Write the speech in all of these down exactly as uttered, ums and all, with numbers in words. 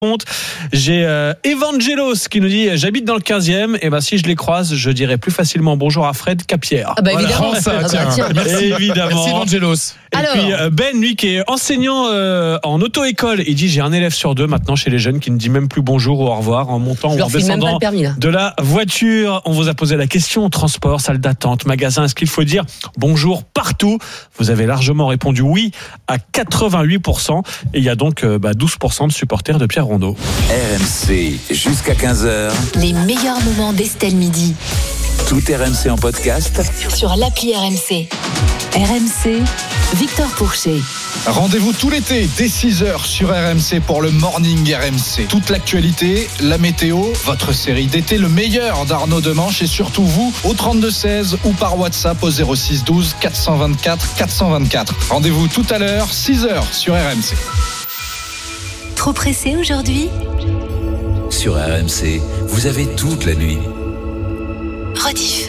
Compte. J'ai euh, Evangelos qui nous dit j'habite dans le quinzième, et ben si je les croise je dirais plus facilement bonjour à Fred qu'à Pierre. Ah bah voilà. évidemment. Ça, Ah tiens. bah tiens. Merci. Évidemment. Merci Evangelos. Et Alors. puis euh, Ben, lui qui est enseignant euh, en auto-école, il dit j'ai un élève sur deux maintenant chez les jeunes qui ne dit même plus bonjour ou au revoir en montant Je ou en leur file même pas descendant le permis là. de la voiture. On vous a posé la question, transport, salle d'attente, magasin, est-ce qu'il faut dire bonjour partout? Vous avez largement répondu oui à quatre-vingt-huit pour cent, et il y a donc euh, bah, douze pour cent de supporters de Pierre Rondeau. R M C jusqu'à quinze heures. Les meilleurs moments d'Estelle Midi. Tout R M C en podcast. Sur l'appli R M C. R M C, Victor Pourchet. Rendez-vous tout l'été dès six heures sur R M C pour le Morning R M C. Toute l'actualité, la météo, votre série d'été, le meilleur d'Arnaud Demanche et surtout vous au trente-deux seize ou par WhatsApp au zéro six douze quatre cent vingt-quatre quatre cent vingt-quatre. Rendez-vous tout à l'heure, six heures sur R M C. Trop pressé aujourd'hui? Sur R M C, vous avez toute la nuit Rediff.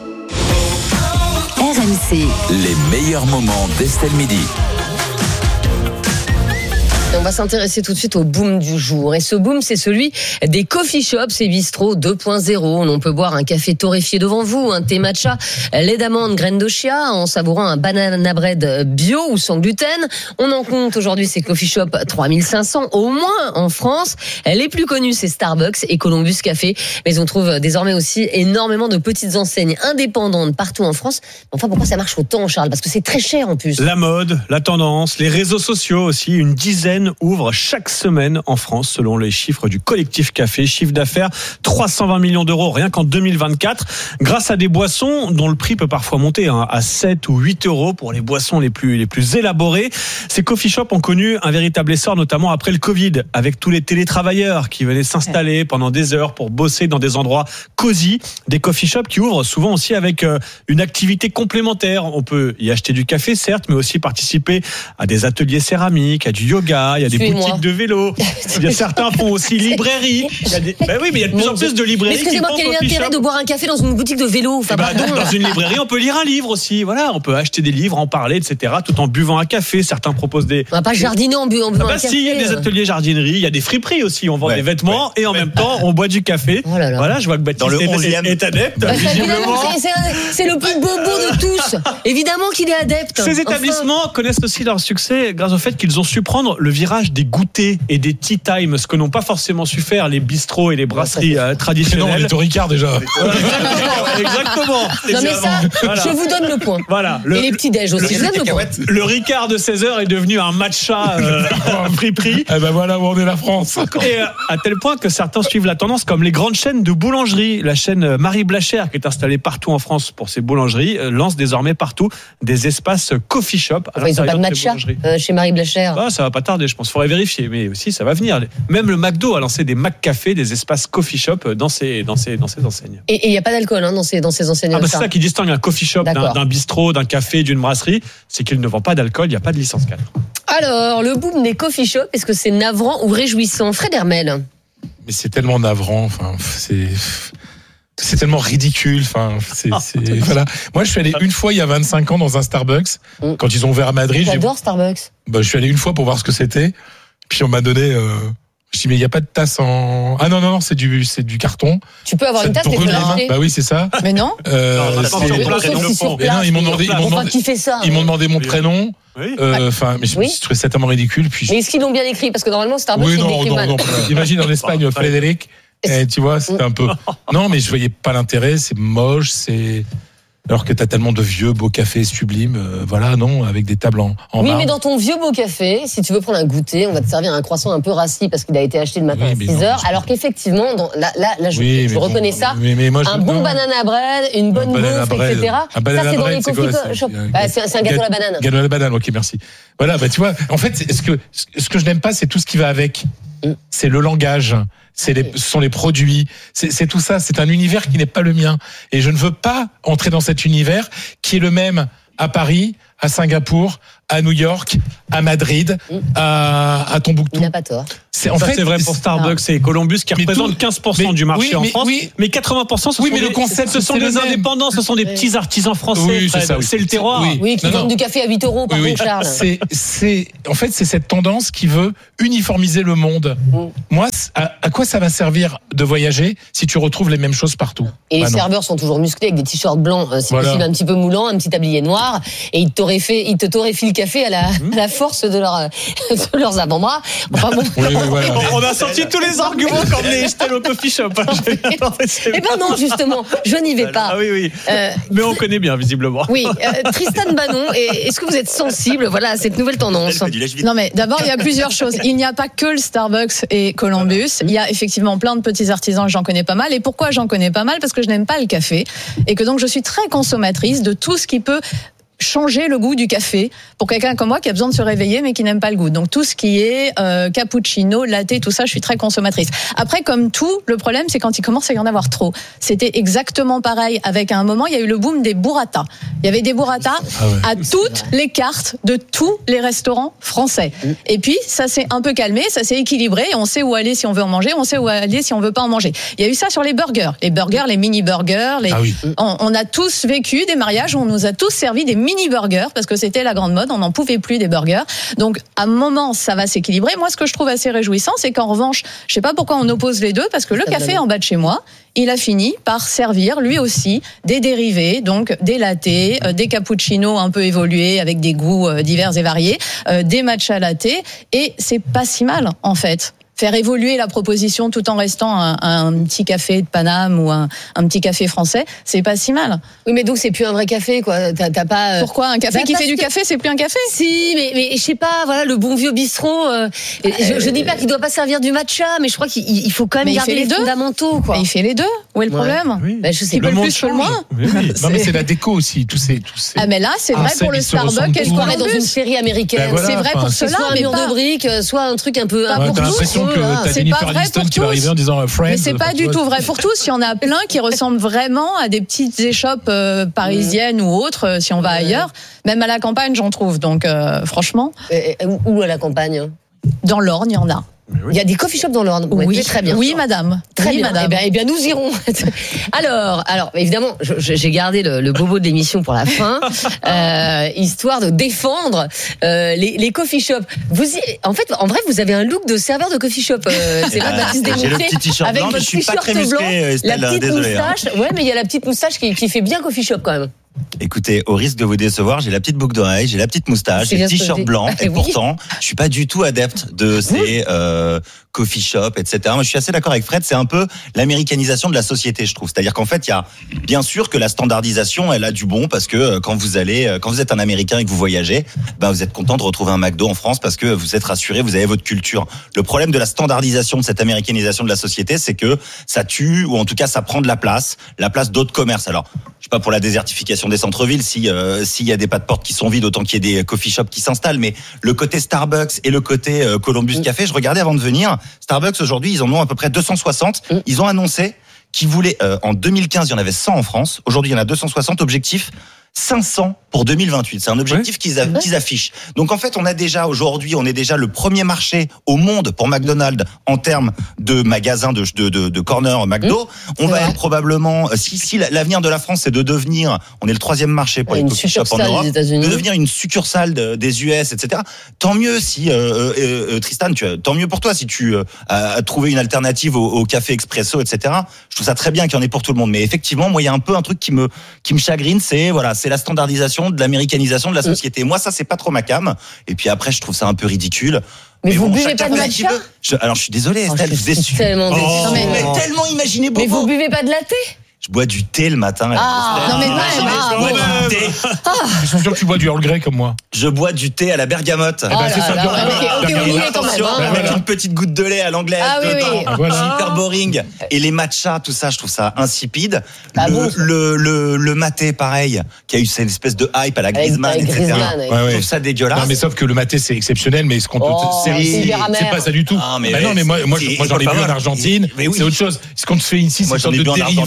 R M C. les meilleurs moments d'Estelle Midi. Et on va s'intéresser tout de suite au boom du jour. Et ce boom, c'est celui des coffee shops et bistrots deux point zéro. On peut boire un café torréfié devant vous, un thé matcha, lait d'amande, graines de chia, en savourant un banana bread bio ou sans gluten. On en compte aujourd'hui ces coffee shops trois mille cinq cents au moins en France. Les plus connus, c'est Starbucks et Columbus Café. Mais on trouve désormais aussi énormément de petites enseignes indépendantes partout en France. Enfin, pourquoi ça marche autant, Charles? Parce que c'est très cher en plus. La mode, la tendance, les réseaux sociaux aussi, une dizaine ouvrent chaque semaine en France selon les chiffres du collectif Café. Chiffre d'affaires trois cent vingt millions d'euros rien qu'en deux mille vingt-quatre, grâce à des boissons dont le prix peut parfois monter hein, à sept ou huit euros pour les boissons les plus, les plus élaborées. Ces coffee shops ont connu un véritable essor, notamment après le Covid, avec tous les télétravailleurs qui venaient s'installer pendant des heures pour bosser dans des endroits cosy. Des coffee shops qui ouvrent souvent aussi avec euh, une activité complémentaire. On peut y acheter du café, certes, mais aussi participer à des ateliers céramiques, à du yoga, il y a des Suis-moi. boutiques de vélo. Il y a certains font aussi librairie. Il y a des... ben oui, mais il y a de plus en plus de Mais librairies qui excusez-moi, font quel est coffee l'intérêt shop. de boire un café dans une boutique de vélo? Enfin, Eh ben, pardon. dans une librairie, on peut lire un livre aussi. Voilà, on peut acheter des livres, en parler, et cetera, tout en buvant un café. Certains proposent des. On va pas jardiner en buvant Ah un bah café. si, il y a des ateliers jardinerie, il y a des friperies aussi. On vend Ouais, des vêtements et en même temps, on boit du café. Oh là là. Voilà, je vois que Baptiste Dans le est- onzième. est, est adepte, Bah, ça, évidemment, visiblement. c'est- c'est, c'est le plus bobo de tous. Évidemment qu'il est adepte. Ces établissements connaissent aussi leur succès grâce au fait qu'ils ont su prendre le virage des goûters et des tea time, ce que n'ont pas forcément su faire les bistrots et les brasseries euh, Non, on traditionnelles. est au Ricard déjà. Voilà, exactement, exactement. Non mais ça, Voilà. je vous donne le point. Voilà. Le, Et les petits déj aussi. le- Je vous donne le point. le Ricard de seize heures est devenu un matcha euh, en friperie. Eh ben voilà où on est la France. Et euh, à tel point que certains suivent la tendance, comme les grandes chaînes de boulangerie. La chaîne euh, Marie Blachère, qui est installée partout en France pour ses boulangeries, euh, lance désormais partout des espaces coffee shop. à Enfin, ils ont pas l'intérieur de ces matcha boulangeries. euh, chez Marie Blachère. Ah, ça va pas tarder, je pense. Faudrait vérifier, mais aussi ça va venir. Même le McDo a lancé des McCafé, des espaces coffee shop dans ses, dans ses, dans ses enseignes. Et il n'y a pas d'alcool hein, dans ces, dans ces enseignes. Ah bah c'est ça. ça qui distingue un coffee shop d'un, D'accord. d'un bistrot, d'un café, d'une brasserie, c'est qu'il ne vend pas d'alcool, il n'y a pas de licence cadre. Alors, le boom des coffee shops, est-ce que c'est navrant ou réjouissant? Fred Hermel. Mais c'est tellement navrant. Enfin, c'est. C'est tellement ridicule. Enfin, c'est, c'est- voilà. Moi, je suis allé une fois il y a vingt-cinq ans dans un Starbucks Mm. quand ils ont ouvert à Madrid. J'ai- J'adore Starbucks. Bah, je suis allé une fois pour voir ce que c'était. Puis on m'a donné. Euh... Je dis mais il y a pas de tasse en. Ah non non non, c'est du c'est du carton. Tu peux avoir Ça une te tasse, mais tu brûle peux les mains. l'acheter. Bah oui, c'est ça. Mais non. Euh, Non, c'est- maintenant, sur Mais place, sauf ils si le sur font. Mais non, place, ils m'ont mais- demandé, ils m'ont Enfin, demandé, qui fait ça ils m'ont demandé mon Oui. prénom. Oui. Euh, Enfin, mais je Oui. je trouvais ça tellement ridicule. Puis je- Mais est-ce qu'ils l'ont bien écrit? Parce que normalement, Starbucks, oui, ils non, l'écrivent non, mal. non. Imagine en Espagne, Frédéric. Et tu vois, c'est un peu. Non, mais je voyais pas l'intérêt. C'est moche. C'est alors que t'as tellement de vieux beaux cafés sublimes. euh, voilà, non, avec des tables en, en Oui, marbre. mais dans ton vieux beau café, si tu veux prendre un goûter, on va te servir un croissant un peu rassis parce qu'il a été acheté le matin Oui, à mais six non, heures. mais je- Alors qu'effectivement, dans, là, là, là, je, Oui, je mais reconnais bon, ça. Mais, mais moi, je, Un bon non. banana bread, une bonne Un banana gaufre, bread. et cetera. Un banana Ça, c'est dans bread, les c'est quoi, coffee c'est- shops. c'est un Bah, c'est, c'est un gâteau à la banane. Gâteau à la banane, ok, merci. Voilà, bah tu vois, en fait, c'est- ce que ce que je n'aime pas, c'est tout ce qui va avec. Mm. C'est le langage, c'est les, ce sont les produits, c'est, c'est tout ça. C'est un univers qui n'est pas le mien, et je ne veux pas entrer dans cet univers qui est le même à Paris, à Singapour, à New York, à Madrid, mmh. à, à Tombouctou. Il n'a pas tort. C'est, en Ça, fait, c'est vrai pour Starbucks ah. et Columbus qui mais représentent tout, quinze pour cent mais, du marché oui, en mais, France. Oui. Mais quatre-vingts pour cent, ce oui, sont, mais des, le concept, ce sont des indépendants, ce sont des petits artisans français. Oui, c'est, ça, oui. c'est le terroir. Oui, oui qui vendent du café à huit euros par oui, contre, Charles. C'est, c'est, en fait, c'est cette tendance qui veut uniformiser le monde. Mmh. Moi, à, à quoi ça va servir de voyager si tu retrouves les mêmes choses partout? Et bah les non. serveurs sont toujours musclés avec des t-shirts blancs, c'est voilà. possible un petit peu moulant, un petit tablier noir, et ils, t'auraient fait, ils te torréfient le café à la, mmh. à la force de, leur, de leurs avant-bras. Enfin bon. Oui, oui, voilà. On a sorti tous les arguments quand on est jeté au coffee shop. Eh ben non, justement, je n'y vais pas. Ah oui, oui. Euh, Mais on connaît bien, visiblement. Oui, euh, Tristan Banon, est-ce que vous êtes sensible, voilà, à cette nouvelle tendance? Non, mais d'abord, il y a plusieurs choses. Il n'y a pas que le Starbucks et Columbus. Il y a effectivement plein de petits artisans, j'en connais pas mal. Et pourquoi j'en connais pas mal? Parce que je n'aime pas le café et que donc je suis très consommatrice de tout ce qui peut changer le goût du café pour quelqu'un comme moi qui a besoin de se réveiller mais qui n'aime pas le goût. Donc tout ce qui est euh, cappuccino, latte, tout ça, je suis très consommatrice. Après, comme tout, le problème c'est quand il commence à y en avoir trop. C'était exactement pareil avec à un moment, il y a eu le boom des burrata. Il y avait des burrata ah ouais. à toutes les cartes de tous les restaurants français. Et puis ça s'est un peu calmé, ça s'est équilibré et on sait où aller si on veut en manger, on sait où aller si on veut pas en manger. Il y a eu ça sur les burgers, les burgers, les mini burgers, les... Ah oui. on, on a tous vécu des mariages où on nous a tous servi des mini burgers parce que c'était la grande mode, on n'en pouvait plus des burgers. Donc à un moment ça va s'équilibrer. Moi ce que je trouve assez réjouissant c'est qu'en revanche, je sais pas pourquoi on oppose les deux parce que le café en bas de chez moi, il a fini par servir lui aussi des dérivés, donc des lattés, euh, des cappuccinos un peu évolués avec des goûts euh, divers et variés, euh, des matcha lattés et c'est pas si mal en fait. Faire évoluer la proposition tout en restant un, un petit café de Paname ou un, un petit café français, c'est pas si mal. Oui, mais donc c'est plus un vrai café, quoi. T'as, t'as pas. Pourquoi un café bah, qui fait du café, c'est plus un café? Si, mais mais je sais pas. Voilà, le bon vieux bistrot. Euh, euh, je, je dis pas qu'il doit pas servir du matcha, mais je crois qu'il il faut quand même garder les, les fondamentaux, quoi. Mais il fait les deux. Où est le problème? Ouais. Oui. Bah, je sais pas. Le le plus, le moins. Oui, oui. Non, mais c'est la déco aussi. Tous ces, tous ces. Ah, mais là, c'est vrai pour le Starbucks. Qu'elle croirait dans une série américaine. C'est vrai pour cela, mais soit un mur de briques, soit un truc un peu. T'as l'impression que t'as Jennifer Aniston qui va arriver en disant Friends. Mais c'est pas du tout vrai pour tous. Il y en a plein qui ressemblent vraiment à des petites échoppes euh, parisiennes mmh. ou autres. Euh, si on va mmh. ailleurs, même à la campagne, j'en trouve. Donc euh, franchement. Et, et, où à la campagne? Dans l'Orne, il y en a. Il y a des coffee shops dans l'Orne. Oui, oui, très bien. Oui, madame. Très oui, bien. madame. Eh bien, eh bien, nous irons. alors, alors, évidemment, je, j'ai gardé le, le bobo de l'émission pour la fin, euh, histoire de défendre euh, les, les coffee shops. Vous, y, en fait, en vrai, vous avez un look de serveur de coffee shop. Euh, c'est vrai, Baptiste Desmontiers. J'ai le petit t-shirt avec blanc, votre mais je suis pas très blanc, musclé, Estelle, la petite désolé. moustache. Hein. Ouais, mais il y a la petite moustache qui, qui fait bien coffee shop quand même. Écoutez, au risque de vous décevoir, j'ai la petite boucle d'oreille, j'ai la petite moustache, j'ai le t-shirt blanc, et oui. pourtant, je suis pas du tout adepte de ces euh, coffee shops, et cetera. Moi, je suis assez d'accord avec Fred, c'est un peu l'américanisation de la société, je trouve. C'est-à-dire qu'en fait, il y a bien sûr que la standardisation, elle a du bon, parce que quand vous allez, quand vous êtes un Américain et que vous voyagez, ben vous êtes content de retrouver un McDo en France parce que vous êtes rassuré, vous avez votre culture. Le problème de la standardisation de cette américanisation de la société, c'est que ça tue, ou en tout cas, ça prend de la place, la place d'autres commerces. Alors, je suis pas pour la désertification des centres-villes, si euh, s'il y a des pas de porte qui sont vides, autant qu'il y ait des coffee shops qui s'installent, mais le côté Starbucks et le côté euh, Columbus mmh. Café, je regardais avant de venir, Starbucks aujourd'hui, ils en ont à peu près deux cent soixante, mmh. ils ont annoncé qu'ils voulaient, euh, en deux mille quinze, il y en avait cent en France, aujourd'hui il y en a deux cent soixante, objectif cinq cents pour deux mille vingt-huit. C'est un objectif oui. qu'ils, a, qu'ils affichent. Donc en fait, on a déjà aujourd'hui, on est déjà le premier marché au monde pour McDonald's en termes de magasins de de de, de corner McDo. Mmh. On va ouais. être probablement, si si l'avenir de la France c'est de devenir, on est le troisième marché pour une les coffee shops en Europe, de devenir une succursale de, des U S, et cetera. Tant mieux si euh, euh, euh, Tristan, tu, tant mieux pour toi si tu euh, as trouvé une alternative au, au café expresso, et cetera. Je trouve ça très bien qu'il y en ait pour tout le monde. Mais effectivement, moi, il y a un peu un truc qui me qui me chagrine, c'est voilà. C'est la standardisation, de l'américanisation de la société. Moi, ça, c'est pas trop ma cam. Et puis après, je trouve ça un peu ridicule. Mais, mais vous bon, buvez pas de matcha je, Alors, je suis désolé, Estelle, oh, je vous ai su. Tellement déçu. Oh, mais, mais tellement imaginé beaucoup. Mais vous buvez pas de latte? Je bois du thé le matin. Ah, non mais non, je bois du thé. Je suis sûr que tu bois du Earl Grey comme moi. Je bois du thé à la bergamote. Oh eh ben, c'est ça. Là, ok, ok, oui, attention, hein, avec une petite goutte de lait à l'anglaise ah, oui, dedans. Oui. Ah, voilà. Super boring. Et les matchas, tout ça, je trouve ça insipide. Ah, le, bon, le, le, le maté, pareil, qui a eu cette espèce de hype à la Griezmann, et cetera. Ouais, ouais. Je trouve ça dégueulasse. Non, mais sauf que le maté, c'est exceptionnel, mais ce qu'on peut, oh, c'est, c'est, c'est pas ça du tout. Ah, mais bah non, mais moi, moi, moi j'en ai bu en Argentine. C'est autre chose. Ce qu'on te fait ici, c'est une sorte de dérivé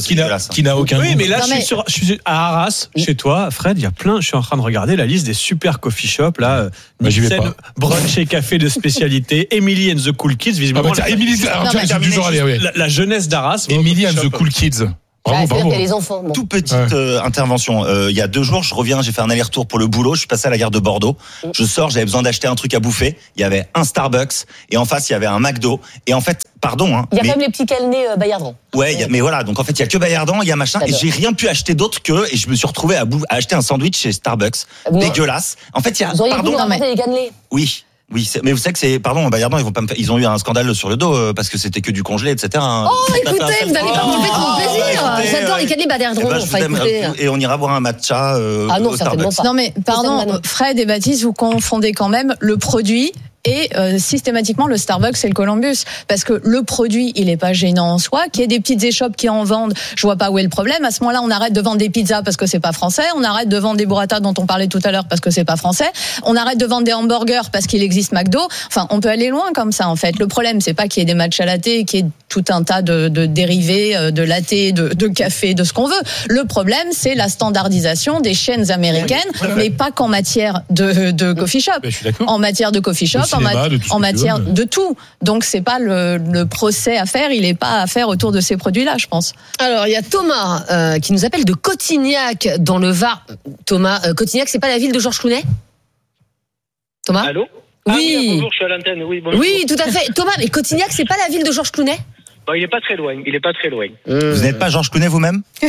qui n'a, qui n'a aucun oui, goût. mais là, Non, je, suis mais- sur, je suis à Arras, chez toi, Fred, il y a plein. Je suis en train de regarder la liste des super coffee shops là. Bah, j'y vais Nielsen, pas. brunch et café de spécialité, Emily and the Cool Kids, Ah visiblement. bah tiens, Emily, alors, Non, tiens, mais- j'ai du genre, allez, oui. la, la jeunesse d'Arras. Emily and Coffee the shop. Cool Kids. Ah, Bravo, c'est-à-dire bravo. qu'il y a les enfants. Bon. Tout petite Ouais. euh, intervention. Euh, il y a deux jours, je reviens, j'ai fait un aller-retour pour le boulot. Je suis passé à la gare de Bordeaux. Je sors, j'avais besoin d'acheter un truc à bouffer. Il y avait un Starbucks et en face il y avait un McDo. Et en fait, pardon, hein, Il y a mais quand même les petits calenets euh, Bayardran. ouais, il y a- mais voilà. Donc en fait, il y a que Bayardan, il y a machin, et J'adore. j'ai rien pu acheter d'autre que. Et je me suis retrouvé à, bou- à acheter un sandwich chez Starbucks, Vous- dégueulasse. En fait, il y a. Vous auriez pu Pardon. nous non, mais- rapporter les cannelés. Oui. Oui, c'est- mais vous savez que c'est, pardon, Bayardan, ils vont pas me faire- ils ont eu un scandale sur le dos euh, parce que c'était que du congelé, et cetera. Oh, écoutez, vous n'allez pas m'enlever tout mon plaisir. bah, écoutez, J'adore les cannelés Eh Bayardran. ben, je vous Enfin, aime, écoutez. et on ira boire un matcha euh, Ah non, au certainement Starbucks. pas. Non mais pardon, Manon. Fred et Baptiste, vous confondez quand même le produit et euh, systématiquement le Starbucks et le Columbus, parce que le produit il est pas gênant en soi, qu'il y ait des pizzas shops qui en vendent, je vois pas où est le problème. À ce moment-là, on arrête de vendre des pizzas parce que c'est pas français, on arrête de vendre des burrata dont on parlait tout à l'heure parce que c'est pas français, on arrête de vendre des hamburgers parce qu'il existe McDo. Enfin, on peut aller loin comme ça en fait. Le problème c'est pas qu'il y ait des matchs latte, qu'il y ait tout un tas de, de dérivés, euh, de latte, de, de café, de ce qu'on veut. Le problème c'est la standardisation des chaînes américaines, mais pas qu'en matière de, de coffee shop. Ben, je suis d'accord. En matière de coffee shop, en, cinéma, mat- de tout ce en que tu matière veux, mais- de tout. Donc c'est pas le, le procès à faire, il est pas à faire autour de ces produits-là, je pense. Alors, il y a Thomas euh, qui nous appelle de Cotignac dans le Var. Thomas, euh, Cotignac, c'est pas la ville de Georges Clooney? Thomas? Allô Ah Oui. bonjour, je suis à l'antenne. Oui, bonjour. Oui, tout à fait. Thomas, mais Cotignac, c'est pas la ville de Georges Clooney? Bon, il est pas très loin. Il est pas très loin. Vous n'êtes pas Georges Clooney vous-même? Euh,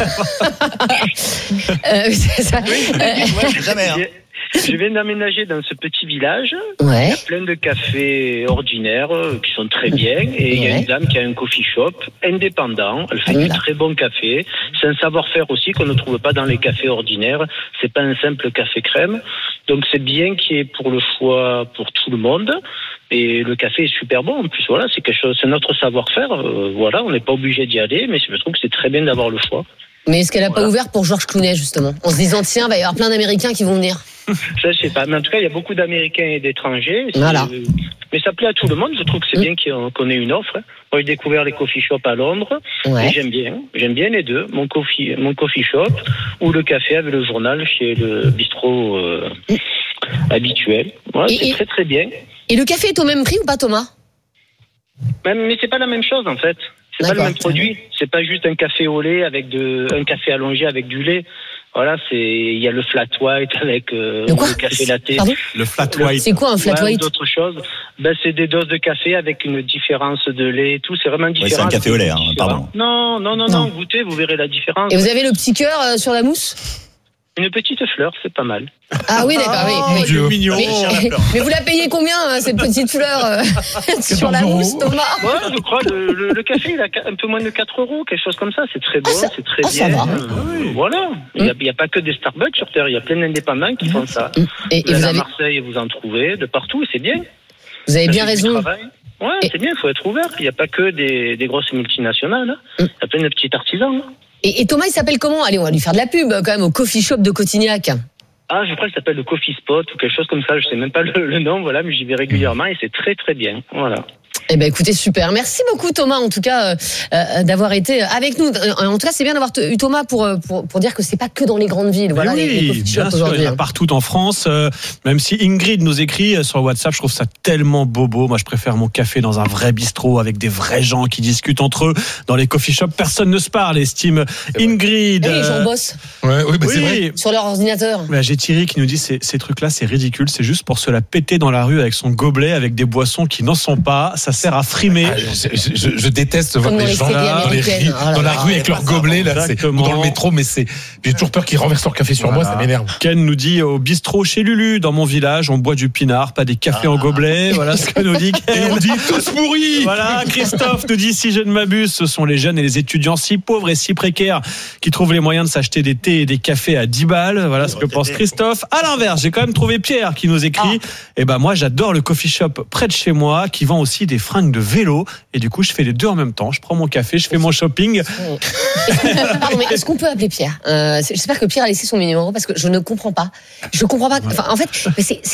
c'est ça. Euh, Jamais, hein. Je viens d'emménager dans ce petit village. Il y ouais. a plein de cafés ordinaires euh, qui sont très bien. Et il y a Ouais. une dame qui a un coffee shop indépendant. Elle fait Voilà. du très bon café. C'est un savoir-faire aussi qu'on ne trouve pas dans les cafés ordinaires. C'est pas un simple café crème. Donc c'est bien qu'il y ait pour le choix pour tout le monde. Et le café est super bon. En plus, voilà, c'est quelque chose, c'est notre savoir-faire. Euh, voilà, on n'est pas obligé d'y aller, mais je trouve que c'est très bien d'avoir le choix. Mais est-ce qu'elle a pas Voilà. ouvert pour Georges Clooney, justement? En se disant, tiens, va y avoir plein d'Américains qui vont venir. Ça, je sais pas. Mais en tout cas, il y a beaucoup d'Américains et d'étrangers. C'est- Voilà. Mais ça plaît à tout le monde. Je trouve que c'est Mm. bien qu'on qu'on ait une offre. Moi, j'ai découvert les coffee shops à Londres. Ouais. Et j'aime bien. J'aime bien les deux. Mon coffee, mon coffee shop ou le café avec le journal chez le bistrot euh, habituel. Ouais, Et- c'est et- très très bien. Et le café est au même prix ou pas, Thomas? Même, mais c'est pas la même chose en fait. C'est pas le D'accord. même produit. C'est pas juste un café au lait avec de, un café allongé avec du lait. Voilà, c'est, il y a le flat white avec euh, Le quoi? le café latte. Pardon? Le flat Le- white. C'est quoi un flat Ouais, ou white? d'autres choses. Ben, c'est des doses de café avec une différence de lait et tout. C'est vraiment différent. c'est un café au lait, hein, pardon. Non, non, non, non, goûtez, vous verrez la différence. Et vous avez le petit cœur euh, sur la mousse? Une petite fleur, c'est pas mal. Ah oui, d'accord, oui. Oh, oui. Dieu mignon. Mais, mais vous la payez combien, hein, cette petite fleur euh, sur la euros. mousse, Thomas? Ouais, je crois, le, le, le café, il a un peu moins de quatre euros, quelque chose comme ça. C'est très bon, Ah, ça- c'est très ah, ça bien. va. Euh, Voilà. Il n'y a, il y a pas que des Starbucks sur Terre, il y a plein d'indépendants qui font ça. Et, et Vous allez vous à avez, Marseille, vous en trouvez de partout, et c'est bien. vous avez Ça bien fait du raison. travail. Ouais, Et- c'est bien, il faut être ouvert. Il n'y a pas que des, des grosses multinationales. hein. Mm. Il y a plein de petits artisans. hein. Et, et Thomas, il s'appelle comment? Allez, on va lui faire de la pub, quand même, au coffee shop de Cotignac. Ah, je crois que ça s'appelle le Coffee Spot ou quelque chose comme ça. Je sais même pas le, le nom, voilà, mais j'y vais régulièrement et c'est très très bien. Voilà. Eh ben, écoutez, super. Merci beaucoup, Thomas, en tout cas, euh, euh, d'avoir été avec nous. Euh, En tout cas, c'est bien d'avoir t- eu Thomas pour, euh, pour, pour dire que c'est pas que dans les grandes villes. Voilà, Mais les, les oui, coffee bien shops sûr, il aujourd'hui. y en a partout en France. euh, même si Ingrid nous écrit euh, sur WhatsApp, je trouve ça tellement bobo. Moi, je préfère mon café dans un vrai bistrot avec des vrais gens qui discutent entre eux. Dans les coffee shops, personne ne se parle, estime Ingrid. Eh oui, les gens Euh, bossent Ouais, oui, bah, c'est vrai. oui. sur leur ordinateur. Bah, j'ai Thierry qui nous dit ces, ces trucs-là, c'est ridicule. C'est juste pour se la péter dans la rue avec son gobelet, avec des boissons qui n'en sont pas. Ça sert à frimer. Ah, je, je- je- je déteste voir Comme dans les les gens séries là, dans, les américaines. ri- Oh là dans la là, rue y a avec pas leurs ça. gobelets là, c'est, ou Exactement. dans le métro, mais c'est, j'ai toujours peur qu'ils renversent leur café sur moi, Voilà. ça m'énerve. Ken nous dit au bistrot chez Lulu, dans mon village, on boit du pinard, pas des cafés en gobelet. Voilà ce que nous dit Ken. Et on dit tous pourris. Voilà, Christophe nous dit si je ne m'abuse, ce sont les jeunes et les étudiants si pauvres et si précaires qui trouvent les moyens de s'acheter des thés et des cafés à dix balles. Voilà ce que pense Christophe. À l'inverse, j'ai quand même trouvé Pierre qui nous écrit et ben moi j'adore le coffee shop près de chez moi qui vend aussi des fringues de vélo et du coup je fais les deux en même temps. Je prends mon café, je fais mon shopping. Pardon, mais est-ce qu'on peut appeler Pierre? euh, c'est- J'espère que Pierre a laissé son numéro parce que je ne comprends pas. Je comprends pas. Enfin, en fait, mais c'est, c'est,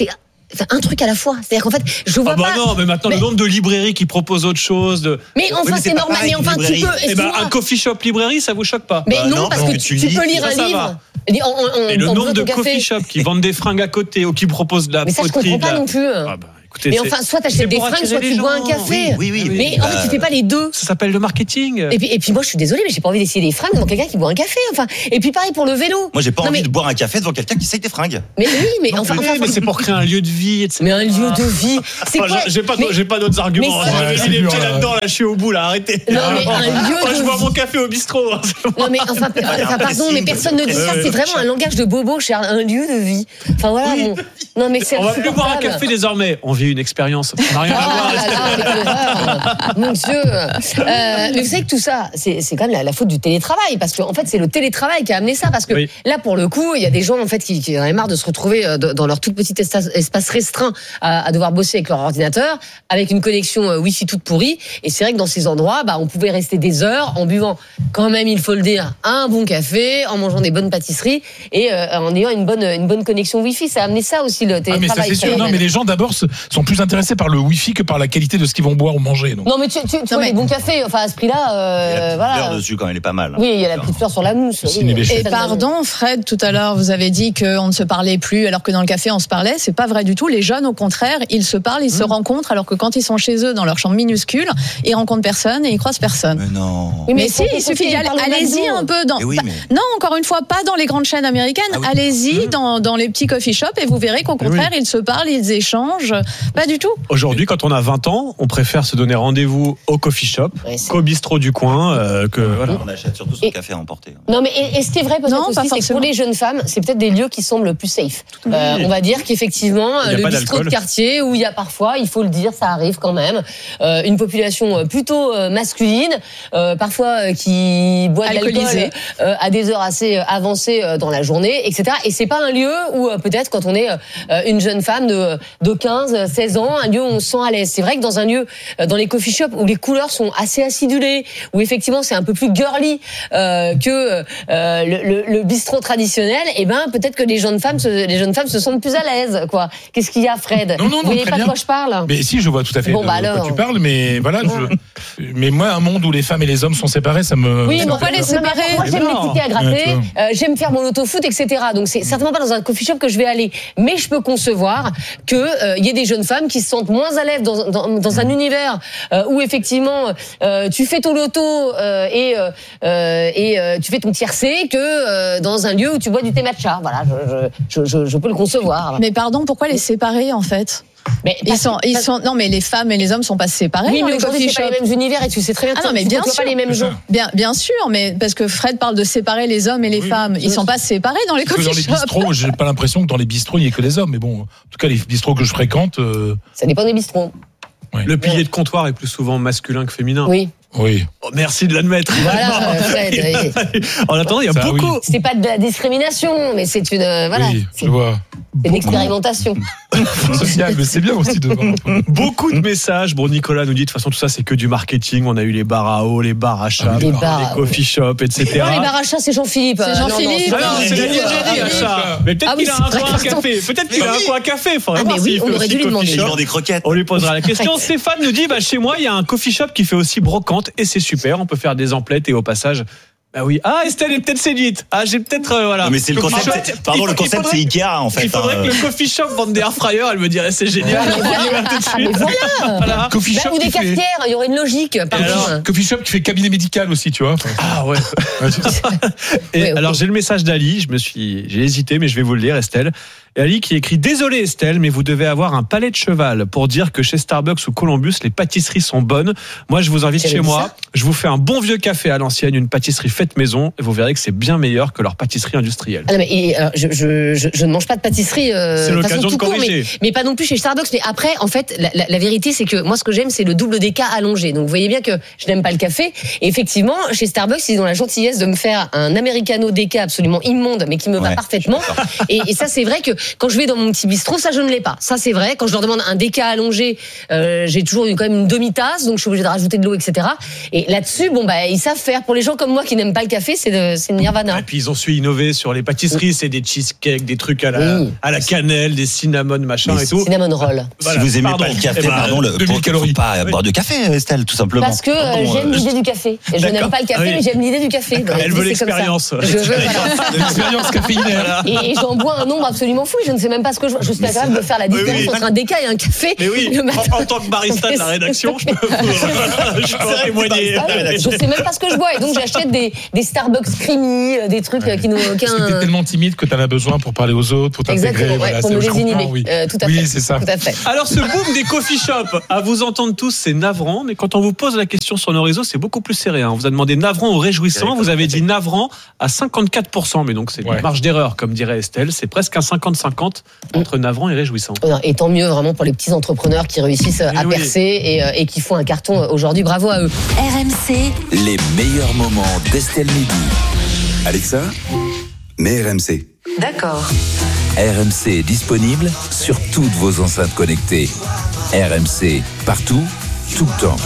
enfin, un truc à la fois. C'est-à-dire qu'en fait, je vois ah bah pas. non, mais maintenant mais... le nombre de librairies qui proposent autre chose. De... Mais enfin, oui, mais c'est, c'est normal. pareil, Mais enfin, tu peux. Eh ben, un coffee shop librairie, ça vous choque pas? Mais bah, non, non, parce parce que, que tu, tu tu peux lis, lire ça, un ça livre. va. On, on, Et le on nombre de café. coffee shops qui vendent des fringues à côté ou qui proposent de la Mais ça, je poterie. comprends pas de la... non plus. Ah bah, écoutez, mais c'est... enfin, soit c'est t'achètes des pour fringues, attirer soit les tu bois gens. un café. Oui, oui, oui. Mais en fait, tu fais pas les deux. Ça s'appelle le marketing. Et puis, et puis moi, je suis désolée, mais j'ai pas envie d'essayer des fringues devant quelqu'un qui boit un café. Enfin, et puis pareil pour le vélo. Moi, j'ai pas Non, envie mais... de boire un café devant quelqu'un qui essaye des fringues. Mais oui, mais enfin, Oui, enfin, mais c'est pour créer un lieu de vie, et cetera. mais un lieu de vie. C'est Enfin, quoi j'ai pas, mais... j'ai pas d'autres arguments. mais J'ai c'est- mis les Ouais, pieds c'est dur, là-dedans, là, je suis au bout, là, arrêtez. Non, mais un lieu Moi, de je bois vie. mon café au bistrot. hein. Non mais enfin, enfin pardon, mais personne ne dit ça. C'est vraiment un langage de bobo, cher, un lieu de vie. Enfin voilà. Oui. Bon. Non mais c'est. On va plus boire un café désormais. On vit une expérience. Ça n'a rien à Oh voir. là là, mais quelle horreur. Mon Dieu. Euh, mais vous savez que tout ça, c'est, c'est quand même la, la faute du télétravail, parce qu'en en fait, c'est le télétravail qui a amené ça, parce que Oui. là, pour le coup, il y a des gens en fait qui, qui en avaient marre de se retrouver euh, dans leur tout petit espace, espace restreint à, à devoir bosser avec leur ordinateur, avec une connexion euh, Wi-Fi toute pourrie. Et c'est vrai que dans ces endroits, bah, on pouvait rester des heures en buvant, quand même, il faut le dire, un bon café, en mangeant des bonnes pâtisseries et euh, en ayant une bonne, une bonne connexion Wi-Fi. Ça a amené ça aussi le Ah, mais télétravail. ça c'est sûr. Non, mais les gens d'abord se- sont plus intéressés par le Wi-Fi que par la qualité de ce qu'ils vont boire ou manger. Donc. Non mais tu, tu, tu vois mais- les bons cafés, enfin à ce prix-là, Il y a la euh, petite voilà. fleur dessus quand elle est pas mal. Oui, il y a la petite fleur sur la mousse. C'est oui. une évéchette. Et pardon, Fred, tout à l'heure, vous avez dit qu'on ne se parlait plus alors que dans le café, on se parlait. C'est pas vrai du tout. Les jeunes, au contraire, ils se parlent, ils se rencontrent, alors que quand ils sont chez eux, dans leur chambre minuscule, ils rencontrent personne et ils croisent personne. Mais non. Oui, Mais, mais si, faut- il faut suffit qu'ils d'y aller. parlent au Allez-y McDo. un peu dans. Eh oui, Bah, mais- non, encore une fois, pas dans les grandes chaînes américaines. Ah oui. Allez-y dans, dans les petits coffee shops et vous verrez qu'au contraire, ils se parlent, ils échangent. Pas du tout. Aujourd'hui, quand on a vingt ans, on préfère se donner rendez-vous au coffee shop, Ouais, c'est- qu'au bistrot du coin, euh, que voilà. On achète surtout son Et- café à emporter. Non, mais et, et ce qui est vrai peut-être Non, aussi, pas c'est que pour forcément. les jeunes femmes, c'est peut-être des lieux qui semblent le plus safe. Euh, on va dire qu'effectivement, Il y a le pas bistrot de d'alcool. quartier où il y a parfois, il faut le dire, ça arrive quand même, euh, une population euh, plutôt euh, masculine, euh, parfois euh, qui boit de l'alcool Alcoolisée. euh, à des heures assez euh, avancées euh, dans la journée, et cetera. Et c'est pas un lieu où euh, peut-être quand on est euh, une jeune femme de de quinze, seize ans, un lieu où on se sent à l'aise. C'est vrai que dans un lieu, euh, dans les coffee shops où les couleurs sont assez acidulées, où effectivement c'est un peu plus girly euh, que euh, le, le, le bistrot traditionnel, et ben peut-être que les jeunes femmes, se, les jeunes femmes se sentent plus à l'aise, quoi. Qu'est-ce qu'il y a, Fred? Non, non, non, Vous voyez très pas bien. de quoi je parle? Mais si, je vois tout à fait Bon, de bah quoi alors. tu parles, mais voilà, je, mais moi, un monde où les femmes et les hommes sont séparés, ça me. Oui, ça mais me on va fait les peur. séparer. Moi, j'aime non. les tickets à gratter, Ouais, tu vois. euh, j'aime faire mon auto-foot, et cetera. Donc, c'est certainement pas dans un coffee shop que je vais aller. Mais je peux concevoir que euh, y ait des jeunes femmes qui se sentent moins à l'aise dans, dans, dans un univers euh, où effectivement euh, tu fais ton loto euh, et euh, euh, et euh, tu fais ton tiercé que euh, dans un lieu où tu bois du thé matcha. Voilà, je, je, je, je peux le concevoir. Mais pardon, pourquoi les séparer en fait? Mais Ils sont, ils sont. Non, mais les femmes et les hommes sont pas séparés oui, dans mais les aujourd'hui coffee c'est pas shops. les mêmes univers et tu sais très bien que Ah non, mais tu bien côtoies pas sûr. les mêmes gens. Bien, bien sûr, mais parce que Fred parle de séparer les hommes et les Oui, femmes. Ils sont pas séparés dans les Parce que dans coffee les shops. bistrots, j'ai pas l'impression que dans les bistrots, il n'y ait que des hommes. Mais bon, en tout cas, les bistrots que je fréquente, euh, Ça dépend des bistrots. Le pilier de comptoir est plus souvent masculin que féminin. Oui. oui. Oh, merci de l'admettre. Voilà, euh, Fred. oui. En attendant, il y a Ça, beaucoup. oui. C'est pas de la discrimination, mais c'est une euh, voilà, oui, c'est je vois. c'est une expérimentation. Social, mais c'est bien aussi de voir un peu. Beaucoup de messages. Bon, Nicolas nous dit de toute façon tout ça c'est que du marketing. On a eu les bars à eau, les bars à chat, Ah oui, les les, bars à eau. coffee shops, et cetera. Non, les bars à chat, c'est Jean-Philippe. C'est Euh, non, Jean-Philippe. non, Ah non, c'est la Jean-Philippe. librairie à chat. Mais peut-être Ah oui, qu'il a c'est un vrai, coin pardon. café. Peut-être qu'il a un coin café. Faudrait Ah, mais voir oui, s'il on fait aurait aussi dû lui coffee demander. Ils shop. vendent des croquettes. On lui posera la question. Stéphane nous dit, bah, chez moi, il y a un coffee shop qui fait aussi brocante et c'est super. On peut faire des emplettes et au passage. Bah oui. Ah, Estelle est peut-être séduite. Ah, j'ai peut-être, euh, voilà. Non, mais c'est le Coffee concept. shop. c'est- Pardon, Il le faut- il concept, faudrait- c'est Ikea, en fait. Il faudrait hein. que le coffee shop vende des air fryers. Elle me dirait, c'est génial. Ah, mais On y va tout de Ah, mais suite. voilà. Voilà. Coffee Bah, shop ou des qui fait- cafetières, il y aurait une logique. Pardon. alors Coffee shop qui fait cabinet médical aussi, tu vois. Enfin, Ah ouais. ouais, c'est- Et Ouais, ok. alors j'ai le message d'Ali, je me suis, j'ai hésité, mais je vais vous le lire, Estelle. Et Ali qui écrit: désolé Estelle, mais vous devez avoir un palais de cheval pour dire que chez Starbucks ou Columbus les pâtisseries sont bonnes. Moi je vous invite J'avais chez dit moi, ça. je vous fais un bon vieux café à l'ancienne, une pâtisserie faite maison, et vous verrez que c'est bien meilleur que leur pâtisserie industrielle. Ah non, mais, et, alors, je, je, je, je ne mange pas de pâtisserie. Euh, C'est de toute l'occasion façon, de tout court, corriger. mais, mais pas non plus chez Starbucks. Mais après, en fait, la, la, la vérité, c'est que moi, ce que j'aime, c'est le double déca allongé. Donc, vous voyez bien que je n'aime pas le café. Et effectivement, chez Starbucks, ils ont la gentillesse de me faire un americano déca absolument immonde, mais qui me va Ouais, parfaitement. Et, et ça, c'est vrai que quand je vais dans mon petit bistrot, ça, je ne l'ai pas. Ça, c'est vrai. Quand je leur demande un déca allongé, euh, j'ai toujours eu quand même une demi-tasse, donc je suis obligée de rajouter de l'eau, et cetera. Et là-dessus, bon, bah, ils savent faire. Pour les gens comme moi qui n'aiment n'aime pas le café, c'est, de, c'est Nirvana. Et puis ils ont su innover sur les pâtisseries, c'est des cheesecakes, des trucs à la, oui. à la cannelle, des cinnamon machin Mais et tout. Cinnamon roll. Voilà. Si vous aimez Pardon. pas le café, Eh ben, pardon, le, deux mille calories. faut pas Oui. boire de café, Estelle, tout simplement. Parce que euh, Bon, j'aime euh, l'idée du café. Et je D'accord. n'aime pas le café, Ah oui. mais j'aime l'idée du café. Donc, Elle veut c'est comme ça. l'expérience. Je veux, voilà. L'expérience caféinaire. Et, et j'en bois un nombre absolument fou. Je ne sais même pas ce que je. Je suis incapable de faire la différence Oui, oui. entre un déca et un café. Mais oui, le matin. en, en tant que barista de la rédaction, je peux, je peux en témoigner. Ah oui, je sais même pas ce que je bois. Et donc j'achète des, des Starbucks creamy, des trucs qui n'ont aucun. Parce que t'es tellement timide que t'en as besoin pour parler aux autres, pour t'intégrer. Exactement, ouais, voilà, pour c'est- me je comprends, désinhiber. oui. Euh, tout à Oui, fait. c'est ça. Tout à fait. Alors ce boom des coffee shops, à vous entendre tous, c'est navrant, mais quand on vous pose la question sur nos réseaux, c'est beaucoup plus serré. Hein. On vous a demandé navrant ou réjouissant, vous avez dit navrant à cinquante-quatre pour cent, mais donc c'est Ouais. une marge d'erreur, comme dirait Estelle, c'est presque un cinquante cinquante entre navrant et réjouissant. Et tant mieux vraiment pour les petits entrepreneurs qui réussissent à oui. percer et, euh, et qui font un carton aujourd'hui. Bravo à eux. R M C, Les meilleurs moments d'Estelle Midi. Alexa, mets R M C. d'accord. R M C est disponible sur toutes vos enceintes connectées. R M C, partout, tout le temps.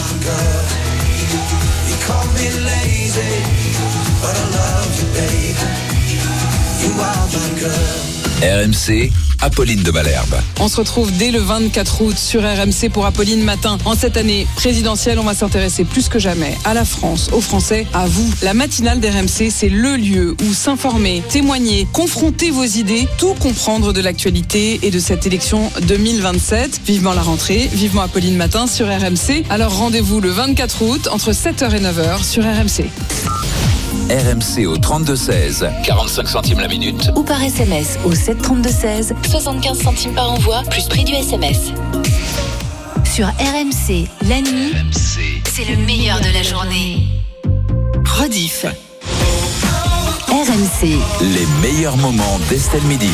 R M C, Apolline de Malherbe. On se retrouve dès le vingt-quatre août sur R M C pour Apolline Matin. En cette année présidentielle, on va s'intéresser plus que jamais à la France, aux Français, à vous. La matinale d'R M C, c'est le lieu où s'informer, témoigner, confronter vos idées, tout comprendre de l'actualité et de cette élection deux mille vingt-sept. Vivement la rentrée, vivement Apolline Matin sur R M C. Alors rendez-vous le vingt-quatre août entre sept heures et neuf heures sur R M C. R M C au trente-deux seize, quarante-cinq centimes la minute. Ou par S M S au sept trente-deux seize, soixante-quinze centimes par envoi, plus prix du S M S. Sur R M C, la nuit, R M C. c'est le meilleur de la journée. Rediff. R M C, Les meilleurs moments d'Estelle Midi.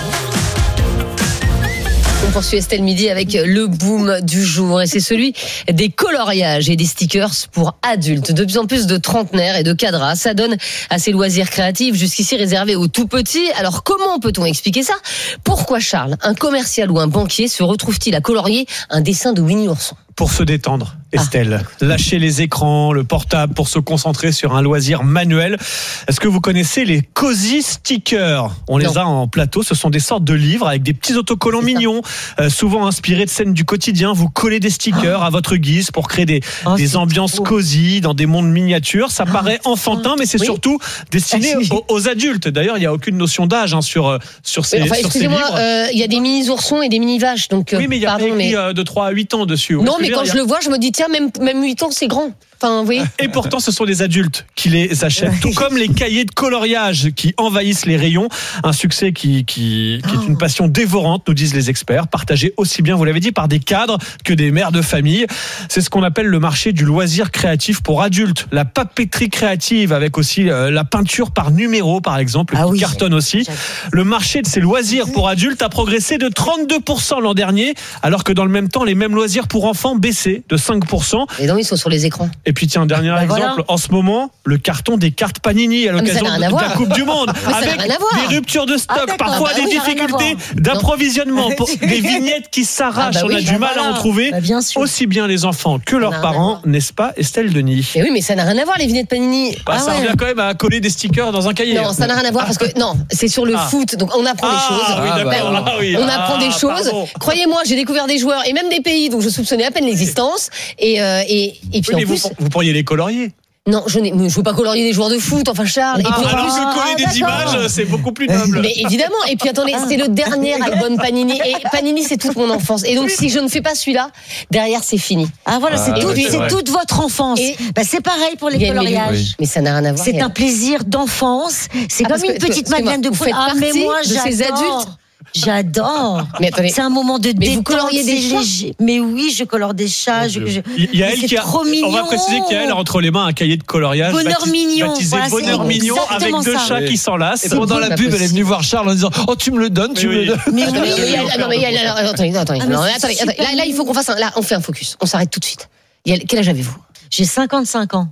On poursuit Estelle Midi avec le boom du jour et c'est celui des coloriages et des stickers pour adultes. De plus en plus de trentenaires et de cadras s'adonnent à ces loisirs créatifs jusqu'ici réservés aux tout petits. Alors comment peut-on expliquer ça ? Pourquoi Charles, un commercial ou un banquier, se retrouve-t-il à colorier un dessin de Winnie l'ourson ? Pour se détendre, Estelle, ah. lâcher les écrans, le portable pour se concentrer sur un loisir manuel. Est-ce que vous connaissez les Cozy Stickers ? On les non. a en plateau, ce sont des sortes de livres avec des petits autocollants mignons, euh, souvent inspirés de scènes du quotidien. Vous collez des stickers oh. à votre guise pour créer des, oh, des ambiances beau. cosy dans des mondes miniatures. Ça oh. paraît enfantin, mais c'est oui. surtout destiné ah, aux, aux adultes. D'ailleurs, il n'y a aucune notion d'âge hein, sur, sur ces, enfin, sur ces livres. Excusez-moi, euh, il y a des mini-oursons et des mini-vaches. Donc, oui, mais il y a pardon, écrit mais... euh, de trois à huit ans dessus. Non, mais quand je le vois, je me dis, tiens, même, même huit ans, c'est grand. Enfin, oui. Et pourtant, ce sont des adultes qui les achètent, tout comme les cahiers de coloriage qui envahissent les rayons. Un succès qui, qui, qui est une passion dévorante, nous disent les experts, partagé aussi bien, vous l'avez dit, par des cadres que des mères de famille. C'est ce qu'on appelle le marché du loisir créatif pour adultes. La papeterie créative avec aussi euh, la peinture par numéro, par exemple, ah qui oui, cartonne aussi. Le marché de ces loisirs pour adultes a progressé de trente-deux pour cent l'an dernier, alors que dans le même temps, les mêmes loisirs pour enfants baissaient de cinq pour cent. Et donc, ils sont sur les écrans. Et puis tiens, dernier bah, exemple, voilà. en ce moment, le carton des cartes Panini à l'occasion de, de la Coupe du Monde, avec des ruptures de stock, ah, parfois bah, des oui, difficultés d'approvisionnement, pour des vignettes qui s'arrachent, ah, bah, on oui, a du bah, mal voilà. à en trouver, bah, bien aussi bien les enfants que leurs parents, n'est-ce pas Estelle Denis ? Et oui, mais ça n'a rien à voir les vignettes Panini. Bah, ah, ça ouais. revient quand même à coller des stickers dans un cahier. Non, ça n'a rien à voir parce que non, c'est sur le ah. foot, donc on apprend ah, des choses. Oui, d'accord. Ah, oui. On apprend ah, des choses. Pardon. Croyez-moi, j'ai découvert des joueurs et même des pays dont je soupçonnais à peine l'existence. Et, euh, et, et puis oui, en mais plus, vous, vous pourriez les colorier. Non, je ne veux pas colorier des joueurs de foot, enfin Charles. Ah, et puis, alors plus, que coller ah, des images, c'est beaucoup plus noble. Mais évidemment. Et puis attendez, c'est le dernier album Panini. Et Panini, c'est toute mon enfance. Et donc, oui. si je ne fais pas celui-là, derrière, c'est fini. Ah voilà, c'est, ah, tout, oui, c'est, c'est toute votre enfance. Et bah, c'est pareil pour les coloriages. Oui. Mais ça n'a rien à voir. C'est un plaisir d'enfance. C'est ah, comme une que, petite Madeleine de Proust. Ah, mais moi, de ces adultes. J'adore. Mais attendez, c'est un moment de détente. Vous coloriez des chats léger. Mais oui, je colore des chats. Je, je... Il y a elle qui a. On va préciser qu'il y a elle entre les mains un cahier de coloriage. Bonheur baptisé, mignon. Baptisé voilà, Bonheur mignon avec deux ça. chats oui. qui s'enlacent. Et pendant la pub, elle est venue voir Charles en disant oh tu me le donnes, tu me le donnes. Mais oui. Non mais attendez, attendez. Là, là, il faut qu'on fasse un. Là, on fait un focus. On s'arrête tout de suite. Quel âge avez-vous ? J'ai cinquante-cinq ans.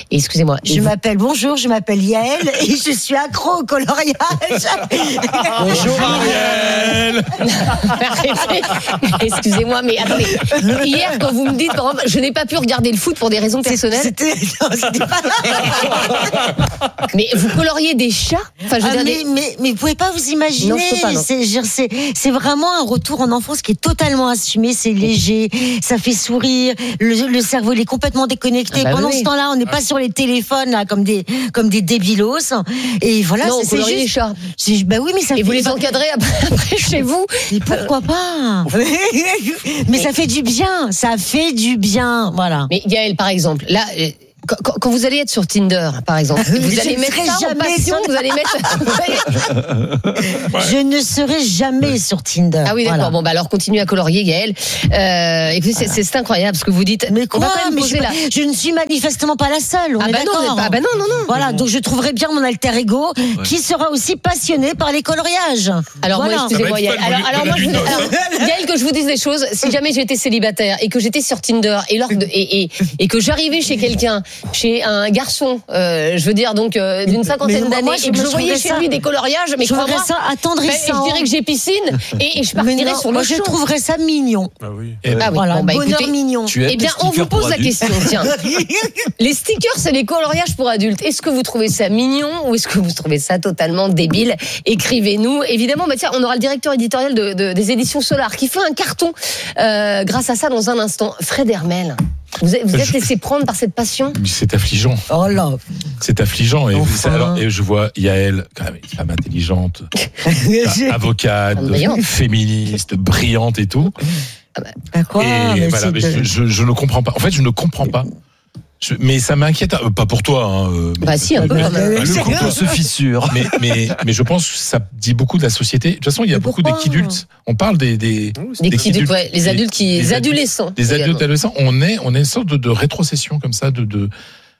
Et excusez-moi. Je m'appelle, bonjour, je m'appelle Yael et je suis accro au coloriage. Bonjour Ariel. Excusez-moi, mais attendez. Hier, quand vous me dites, par exemple, je n'ai pas pu regarder le foot pour des raisons personnelles. C'était, non, c'était pas. Mais vous coloriez des chats? Enfin, je veux ah, dire mais, des... mais, mais vous pouvez pas vous imaginer. Non, je peux pas, non. C'est, c'est, c'est vraiment un retour en enfance qui est totalement assumé. C'est léger, ça fait sourire. Le, le cerveau il est complètement déconnecté. Ah bah Pendant oui. ce temps-là, on n'est pas sur les téléphones là comme des comme des débilos. Et voilà, non, c'est, vous c'est juste. Les chats. C'est, bah oui, mais ça. Et fait vous les pas... encadrez après, après chez vous? Mais pourquoi pas? Mais ça fait du bien. Ça fait du bien. Voilà. Mais Yael, par exemple, là. Quand, quand vous allez être sur Tinder, par exemple, vous je allez mettre ça en passion, sur... vous allez mettre. Je ne serai jamais sur Tinder. Ah oui, d'accord. Voilà. Bon, bah alors continuez à colorier, Yael. Euh, écoutez, c'est, c'est, c'est incroyable ce que vous dites. Mais quoi? Mais je, la... je ne suis manifestement pas la seule. On ah est bah d'accord. Non, pas, ah bah non, non, non. Voilà, donc je trouverai bien mon alter ego ouais. qui sera aussi passionné par les coloriages. Alors voilà. moi, excusez-moi, Yael. Alors, alors moi, je vous, alors, Yael, que je vous dise des choses. Si jamais j'étais célibataire et que j'étais sur Tinder et lors de, et, et, et que j'arrivais chez quelqu'un, chez un garçon, euh, je veux dire donc euh, d'une cinquantaine mais d'années, moi, et que je, je voyais chez ça, lui des coloriages, mais je trouverais ça attendrissant. Ben, je dirais que j'ai piscine et, et je partirais non, sur le moi show. Je trouverais ça mignon. Ah oui. Et ah oui. Voilà, bon, bah, bonheur écoutez, mignon. Eh bien, on vous pose la question. Tiens, les stickers, c'est les coloriages pour adultes. Est-ce que vous trouvez ça mignon ou est-ce que vous trouvez ça totalement débile? Écrivez-nous. Évidemment, bah, tiens, on aura le directeur éditorial de, de, des éditions Solar qui fait un carton euh, grâce à ça dans un instant. Fred Hermel. Vous êtes, vous êtes laissé prendre par cette passion? C'est affligeant. Oh là. C'est affligeant. Et, enfin. alors, et je vois Yael, quand même, une femme intelligente, avocate, féministe, brillante et tout. Ah bah, quoi, et mais voilà, mais je, je, je ne comprends pas. En fait, je ne comprends pas. Je, mais ça m'inquiète, euh, pas pour toi. Hein, euh, bah si, un peu quand même. Le couple se fissure. Mais, mais, mais je pense que ça dit beaucoup de la société. De toute façon, il y a mais beaucoup pourquoi d'équidultes. On parle des des, des, des adultes, ouais, les adultes qui, les adolescents. Les adultes adolescents. On est, on est une sorte de, de rétrocession comme ça, de, de,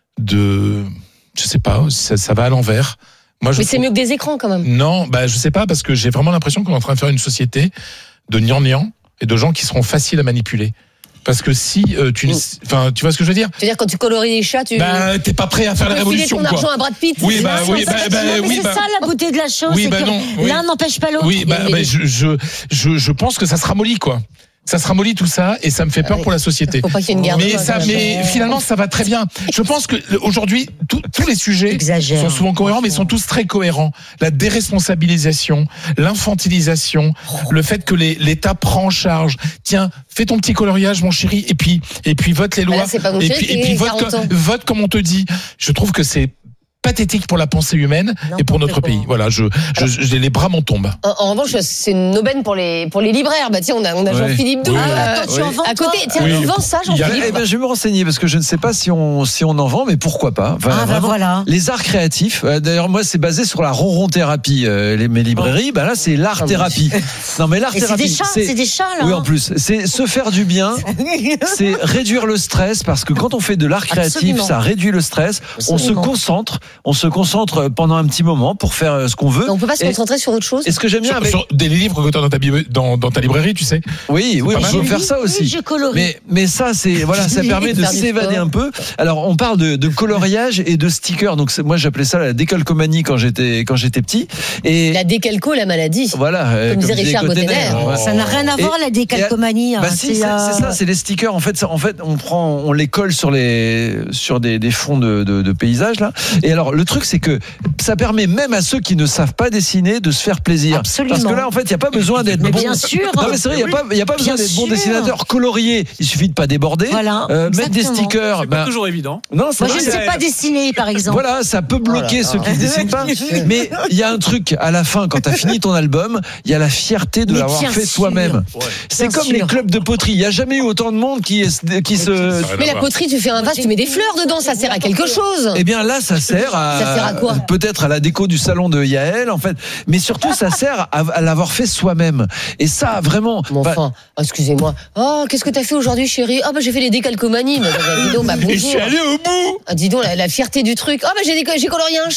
de, je sais pas, ça, ça va à l'envers. Moi, je mais trouve... c'est mieux que des écrans quand même. Non, bah je sais pas parce que j'ai vraiment l'impression qu'on est en train de faire une société de gnangnan et de gens qui seront faciles à manipuler. Parce que si euh, tu, enfin, tu vois ce que je veux dire? Tu veux dire quand tu colories les chats, tu. Bah, t'es pas prêt à faire la révolution, quoi. Tu filer ton quoi. argent à Brad Pitt. Oui, bah, oui, bah, bah, mais oui, c'est bah. ça la beauté de la chose. Oui, c'est bah que non. Oui. L'un n'empêche pas l'autre. Oui, bah, bah je, je, je, je pense que ça se ramollit, quoi. Ça se ramollit tout ça et ça me fait peur ah oui. pour la société. Faut pas qu'il y ait une guerre mais ça, mais finalement, ça va très bien. Je pense que aujourd'hui, tous les sujets Exagère. sont souvent cohérents, mais sont tous très cohérents. La déresponsabilisation, l'infantilisation, le fait que les, l'État prend en charge. Tiens, fais ton petit coloriage, mon chéri, et puis, et puis vote les lois. Bah là, c'est pas mon et chéri, puis, et puis vote, comme, vote comme on te dit. Je trouve que c'est pathétique pour la pensée humaine non, et pour notre pays. Voilà, je, je, je, les bras m'en tombent. En, en revanche, c'est une aubaine pour les pour les libraires. Bah tiens, on a on a ouais. Jean-Philippe Doux oui. euh, Attends, tu en vends à côté. Tiens, oui. tu vends ça, Jean-Philippe? Eh ben, je vais me renseigner parce que je ne sais pas si on si on en vend, mais pourquoi pas. Enfin, ah bah voilà. Les arts créatifs. Euh, d'ailleurs, moi, c'est basé sur la ronron-thérapie. Euh, les mes librairies, bah là, c'est l'art thérapie. Non, mais l'art thérapie, c'est des chats, c'est... c'est des chats là. Oui, en plus, c'est se faire du bien. C'est réduire le stress parce que quand on fait de l'art créatif, Absolument. ça réduit le stress. Absolument. On se concentre, on se concentre pendant un petit moment pour faire ce qu'on veut. Donc on peut pas se concentrer et, sur autre chose. Et ce que j'aime bien sur, avec sur des livres que tu as dans ta, dans, dans ta librairie, tu sais. Oui, oui, on peut faire ça aussi. Oui, je colorie. Mais mais ça c'est voilà, ça permet de s'évader un peu. Alors on parle de, de coloriage et de stickers. Donc moi j'appelais ça la décalcomanie quand j'étais quand j'étais petit. Et la décalco, la maladie. Voilà. Comme, comme disait Richard Gottener. Oh. Ça n'a rien à voir et, la décalcomanie. Bah hein, si, c'est, euh... c'est ça, c'est les stickers. En fait, ça, en fait, on prend, on les colle sur les sur des, des fonds de, de, de paysages là. Et alors le truc c'est que ça permet même à ceux qui ne savent pas dessiner de se faire plaisir. Absolument. Parce que là en fait il y a pas besoin d'être mais bon. Bien sûr. Non mais c'est vrai, il y a pas il y a pas besoin d'être sûr. bon dessinateur. Colorier, il suffit de pas déborder. Voilà. Euh, mettre des stickers. C'est pas bah, toujours évident. Non, moi je ne sais pas dessiner par exemple. Voilà, ça peut bloquer voilà. ceux qui ne dessinent pas. Mais il y a un truc à la fin quand tu as fini ton album, il y a la fierté de mais l'avoir fait sûr. soi-même. Ouais. C'est bien comme sûr. les clubs de poterie. Il y a jamais eu autant de monde qui est, qui se. Mais la poterie, tu fais un vase, tu mets des fleurs dedans, ça sert à quelque chose. Eh bien là, ça sert à. Ça sert à quoi? Peut-être à la déco du salon de Yael, en fait. Mais surtout, ça sert à, à l'avoir fait soi-même. Et ça, vraiment. Bon, bah, enfin, excusez-moi. Oh, qu'est-ce que t'as fait aujourd'hui, chérie? Ah, oh, bah, j'ai fait les décalcomanies. Bah, bah, dis donc, bah, bonjour. Et je suis allé au bout. Ah, dis donc, la, la fierté du truc. Ah, oh, bah, j'ai, j'ai colorié un chat.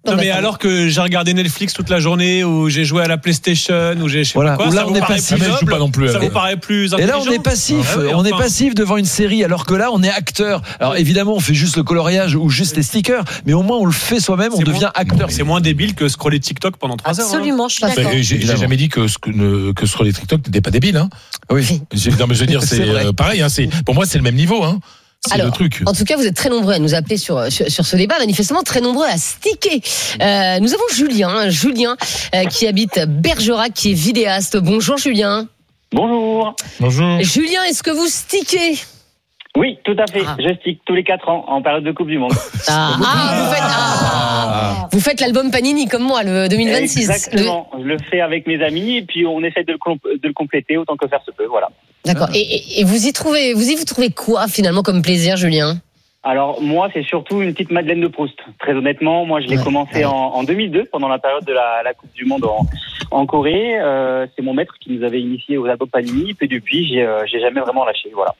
Non, mais alors que j'ai regardé Netflix toute la journée, ou j'ai joué à la PlayStation, ou j'ai je sais Voilà, pas quoi, où là, ça on vous est paraît passif. plus Ah, mais je joue noble, pas non plus, ça allez. vous paraît plus Et intelligent. là, on est passif, Ah ouais, on est enfin. passif devant une série, alors que là, on est acteur. Alors évidemment, on fait juste le coloriage ou juste les stickers, mais au moins on le fait soi-même, on C'est devient moins- acteur. C'est moins débile que scroller TikTok pendant trois heures. hein. Absolument, je suis Bah, d'accord. J'ai, j'ai Évidemment. jamais dit que, ce que, ne- que sur les TikTok, t'étais pas débile, hein. Oui. J'ai- Non, mais je veux dire, c'est, C'est vrai. euh, pareil, hein, c'est, pour moi, c'est le même niveau, hein. C'est Alors, le truc. En tout cas, vous êtes très nombreux à nous appeler sur, sur, sur ce débat, manifestement très nombreux à sticker. Euh, nous avons Julien, hein, Julien euh, qui habite Bergerac, qui est vidéaste. Bonjour Julien. Bonjour. Bonjour. Julien, est-ce que vous stickez? Oui, tout à fait. Ah. Je stick tous les quatre ans en période de Coupe du Monde. Ah, ah, vous faites, ah. Vous faites l'album Panini comme moi, le deux mille vingt-six. Exactement. Je le fais avec mes amis et puis on essaie de le, comp- de le compléter autant que faire se peut. Voilà. D'accord. Et, et, et vous y trouvez, vous y vous trouvez quoi finalement comme plaisir, Julien? Alors moi, c'est surtout une petite Madeleine de Proust. Très honnêtement, moi, je l'ai Ouais, commencé ouais. en, en deux mille deux, pendant la période de la, la Coupe du Monde en, en Corée. Euh, c'est mon maître qui nous avait initiés aux albums Panini. Et depuis, j'ai, euh, j'ai jamais vraiment lâché. Voilà.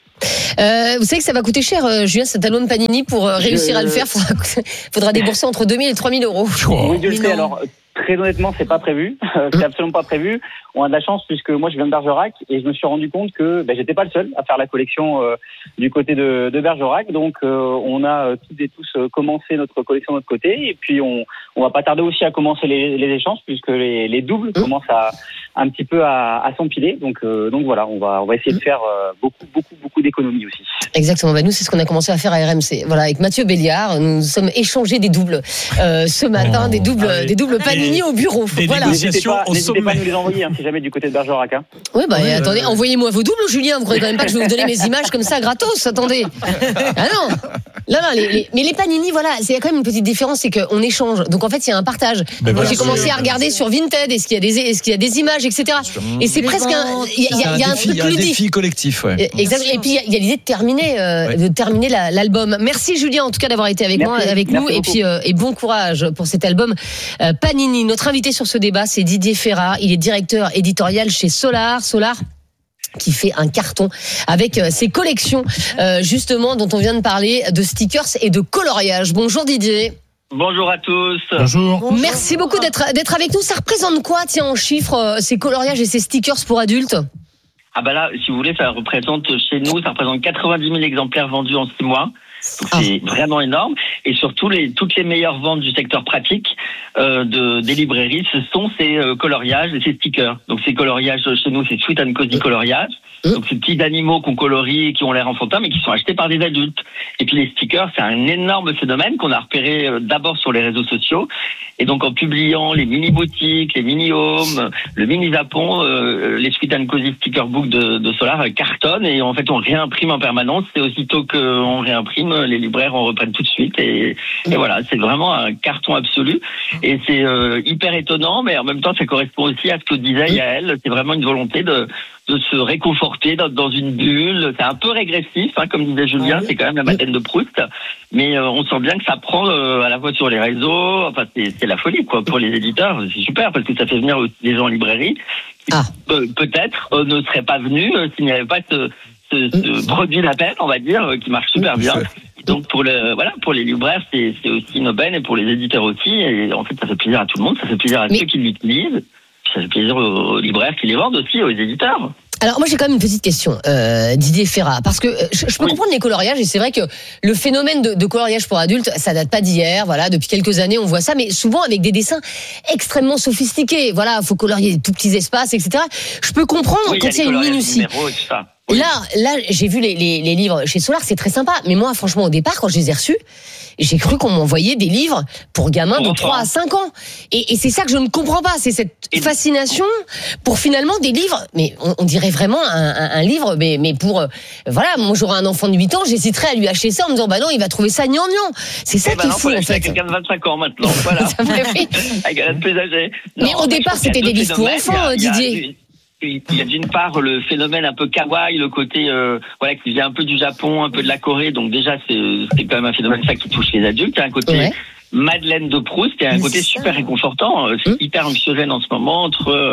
Euh, vous savez que ça va coûter cher, euh, Julien, cet album Panini. Pour euh, réussir Je- à le faire, faudra, faudra débourser entre deux mille et trois mille euros. Oui, je le Mais sais. non. Alors, très honnêtement, c'est pas prévu. c'est absolument pas prévu. On a de la chance puisque moi, je viens de Bergerac et je me suis rendu compte que ben, j'étais pas le seul à faire la collection euh, du côté de, de Bergerac. Donc, euh, on a euh, toutes et tous euh, commencé notre collection de notre côté. Et puis, on, on va pas tarder aussi à commencer les, les échanges puisque les, les doubles Mmh. commencent à un petit peu à, à s'empiler. Donc, euh, donc voilà, on va, on va essayer de faire euh, beaucoup, beaucoup, beaucoup d'économies aussi. Exactement. Bah, nous, c'est ce qu'on a commencé à faire à R M C. Voilà, avec Mathieu Béliard, nous nous sommes échangés des doubles euh, ce matin, Oh. des doubles, Ah oui. des doubles Panini Et- au bureau. des Voilà. négociations. N'hésitez pas, au n'hésitez pas à sommet. nous les envoyer hein, si jamais du côté de Bergerac. Hein. Oui, bah Ouais, attendez, ouais. envoyez-moi vos doubles, Julien. Vous croyez quand même pas que je vais vous donner mes images comme ça gratos? Attendez. Ah non. Non, non, les, les- mais les Panini, voilà, c'est il y a quand même une petite différence, c'est qu'on échange. Donc en fait, il y a un partage. Ben Moi, voilà, j'ai commencé c'est- à regarder sur Vinted, est-ce qu'il y a des, est-ce qu'il y a des images, et cetera. Et c'est Les presque un, ventes, il y a, il y a- il y a un défi, truc il y a un ludique. défi collectif, ouais. Et- Exact. Et puis il y a- il y a l'idée de terminer, euh, Ouais. de terminer la- l'album. Merci Julien en tout cas d'avoir été avec Merci. moi, avec nous, Merci et beaucoup. puis euh, et bon courage pour cet album euh, Panini. Notre invité sur ce débat, c'est Didier Ferrat. Il est directeur éditorial chez Solar. Solar qui fait un carton avec euh, ses collections euh, justement dont on vient de parler, de stickers et de coloriage. Bonjour Didier. Bonjour à tous. Bonjour. Merci beaucoup d'être d'être avec nous. Ça représente quoi, tiens, en chiffres, euh, ces coloriages et ces stickers pour adultes? Ah bah là, si vous voulez, ça représente chez nous, ça représente quatre-vingt-dix mille exemplaires vendus en six mois. Donc c'est vraiment énorme. Et surtout, les, toutes les meilleures ventes du secteur pratique euh, de, des librairies, ce sont ces euh, coloriages et ces stickers. Donc ces coloriages chez nous, c'est Sweet and Cozy coloriage. Donc ces petits animaux qu'on colorie et qui ont l'air enfantins, mais qui sont achetés par des adultes. Et puis les stickers, c'est un énorme phénomène qu'on a repéré euh, d'abord sur les réseaux sociaux. Et donc en publiant les mini-boutiques, les mini-homes, le mini-Japon, euh, les Sweet and Cozy sticker book de, de Solar euh, cartonnent et en fait on réimprime en permanence. Et aussitôt qu'on réimprime, les libraires en reprennent tout de suite. Et, et voilà, c'est vraiment un carton absolu. Et c'est euh, hyper étonnant, mais en même temps ça correspond aussi à ce que disait Yael. C'est vraiment une volonté de de se réconforter dans, dans une bulle. C'est un peu régressif, hein, comme disait Julien, c'est quand même la Madeleine de Proust. Mais euh, on sent bien que ça prend euh, à la fois sur les réseaux. Enfin, c'est, c'est la folie, quoi, pour les éditeurs. C'est super parce que ça fait venir aussi des gens en librairie. Ah. Pe- peut-être euh, ne seraient pas venus euh, s'il n'y avait pas ce, ce, ce produit d'appel, on va dire, euh, qui marche super bien. Donc pour le voilà, pour les libraires, c'est, c'est aussi une aubaine et pour les éditeurs aussi. Et en fait, ça fait plaisir à tout le monde. Ça fait plaisir à Mais- ceux qui l'utilisent. Ça fait plaisir aux, aux libraires qui les vendent aussi, aux éditeurs. Alors moi j'ai quand même une petite question, euh, Didier Ferrat, parce que euh, je, je peux Oui. comprendre les coloriages et c'est vrai que le phénomène de, de coloriage pour adultes, ça date pas d'hier, voilà, depuis quelques années on voit ça, mais souvent avec des dessins extrêmement sophistiqués, voilà, faut colorier des tout petits espaces, et cetera. Je peux comprendre Oui, quand il y a une coloriages minutie. numéros et tout ça. Oui. Là, là, j'ai vu les, les, les livres chez Solar, c'est très sympa. Mais moi, franchement, au départ, quand je les ai reçus, j'ai cru qu'on m'envoyait des livres pour gamins Pour de enfants. trois à cinq ans. Et, et c'est ça que je ne comprends pas. C'est cette Et- fascination pour finalement des livres. Mais on, on dirait vraiment un, un, un livre, mais, mais pour, euh, voilà, moi j'aurais un enfant de huit ans, j'hésiterais à lui acheter ça en me disant, bah non, il va trouver ça gnangnan. C'est ça Eh ben qui est non, fou, faut en l'acheter à fait. quelqu'un de vingt-cinq ans maintenant. Voilà. Ça me fait- Avec un plus âgé. Mais Non, au en fait, départ, je pense qu'il y a c'était des deux livres pour phénomènes. enfants, Il y a- il y a Didier. une- Il y a d'une part le phénomène un peu kawaii, le côté euh, voilà qui vient un peu du Japon, un peu de la Corée, donc déjà c'est c'est quand même un phénomène ça qui touche les adultes. Il y a un côté Ouais. Madeleine de Proust, il y a un Mais côté c'est ça. super réconfortant. C'est Hum. hyper anxiogène en ce moment entre euh,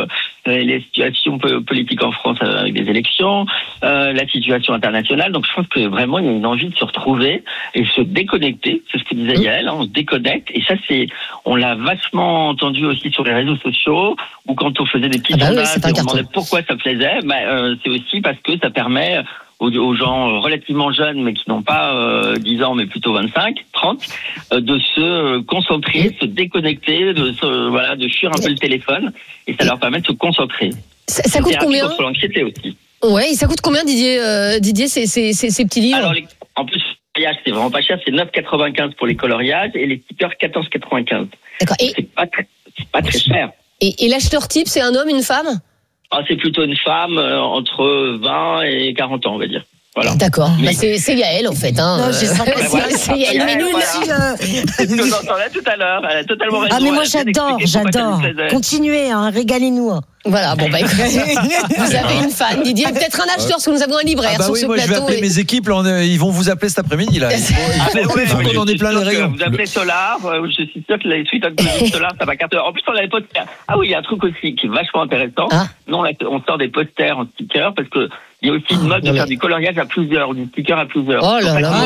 les situations politiques en France avec des élections, euh, la situation internationale. Donc je pense que vraiment il y a une envie de se retrouver et se déconnecter. C'est ce que disait Yael, hein, on se déconnecte. Et ça, c'est, on l'a vachement entendu aussi sur les réseaux sociaux, ou quand on faisait des petits ah bah sondages, oui, on demandait pourquoi ça plaisait. Bah, euh, c'est aussi parce que ça permet aux, aux gens relativement jeunes, mais qui n'ont pas euh, dix ans, mais plutôt vingt-cinq, trente, euh, de se concentrer, de se déconnecter, de se, voilà, de fuir un peu le téléphone, et ça leur permet de se concentrer. Ça, ça coûte combien? Contre l'anxiété aussi. Ouais, ça coûte combien, Didier, euh, Didier, ces, ces, ces, ces petits livres? Alors, les, en plus, c'est vraiment pas cher, c'est neuf quatre-vingt-quinze pour les coloriages et les stickers quatorze quatre-vingt-quinze. D'accord. Et c'est pas très, c'est pas très cher. Et, et l'acheteur type, c'est un homme, une femme? Ah, c'est plutôt une femme euh, entre vingt et quarante ans, on va dire. Voilà. D'accord. Mais... Bah c'est, c'est Yael, en fait. Hein. Non, j'ai senti bah, voilà, c'est Yael. Mais nous, voilà. aussi, euh... C'est ce que j'entendais tout à l'heure. Elle a totalement raison. Ah, mais moi, j'adore, j'adore. Continuez, hein, régalez-nous. Voilà, bon, bah écoutez, vous avez une fan, Didier, peut-être un acheteur, parce que nous avons un libraire ah bah sur oui, ce moi, plateau. Je vais appeler et... mes équipes, là, on, ils vont vous appeler cet après-midi. Là. Il faut, ah bah oui, il faut qu'on en ait plein les rayons. Vous appelez Solar, je suis sûr que les suites de Solar, ça va capter. En plus, on a les posters. Ah oui, il y a un truc aussi qui est vachement intéressant. Ah. Nous, on sort des posters en sticker parce que il y a aussi une mode de faire du coloriage à plusieurs, du sticker à plusieurs. Oh là là,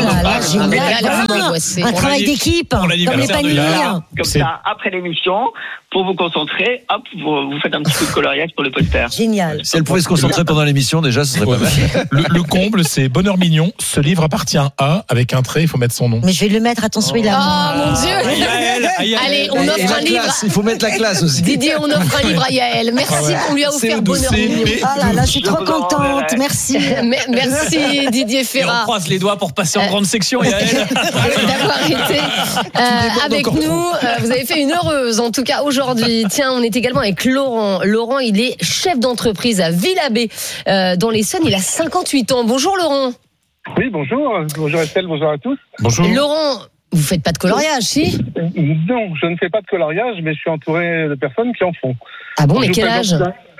un travail d'équipe, comme les paniers. Comme ça, après l'émission, pour vous concentrer, hop, vous, vous faites un petit coup de coloriage pour le poster. Génial. Si elle pouvait se concentrer pendant l'émission, déjà, ce serait ouais. pas mal. Le, le comble, c'est Bonheur Mignon. Ce livre appartient à, avec un trait, il faut mettre son nom. Mais je vais le mettre, attention, il a. Oh mon Dieu! Allez, on offre un livre. Il faut mettre la classe aussi. Didier, on offre un livre à Yael. Merci, on lui a offert Bonheur Mignon. Ah là là, je suis trop contente. Merci. Merci Didier Ferrat. Et on croise les doigts pour passer en grande section, Yael. D'avoir été euh, avec nous. Euh, vous avez fait une heureuse, en tout cas aujourd'hui. Tiens, on est également avec Laurent. Laurent, il est chef d'entreprise à Villabé, euh, dans l'Essonne. Il a cinquante-huit ans. Bonjour Laurent. Oui, bonjour. Bonjour Estelle, bonjour à tous. Bonjour. Laurent, vous faites pas de coloriage, si? Non, je ne fais pas de coloriage, mais je suis entouré de personnes qui en font. Ah bon, mais quel âge?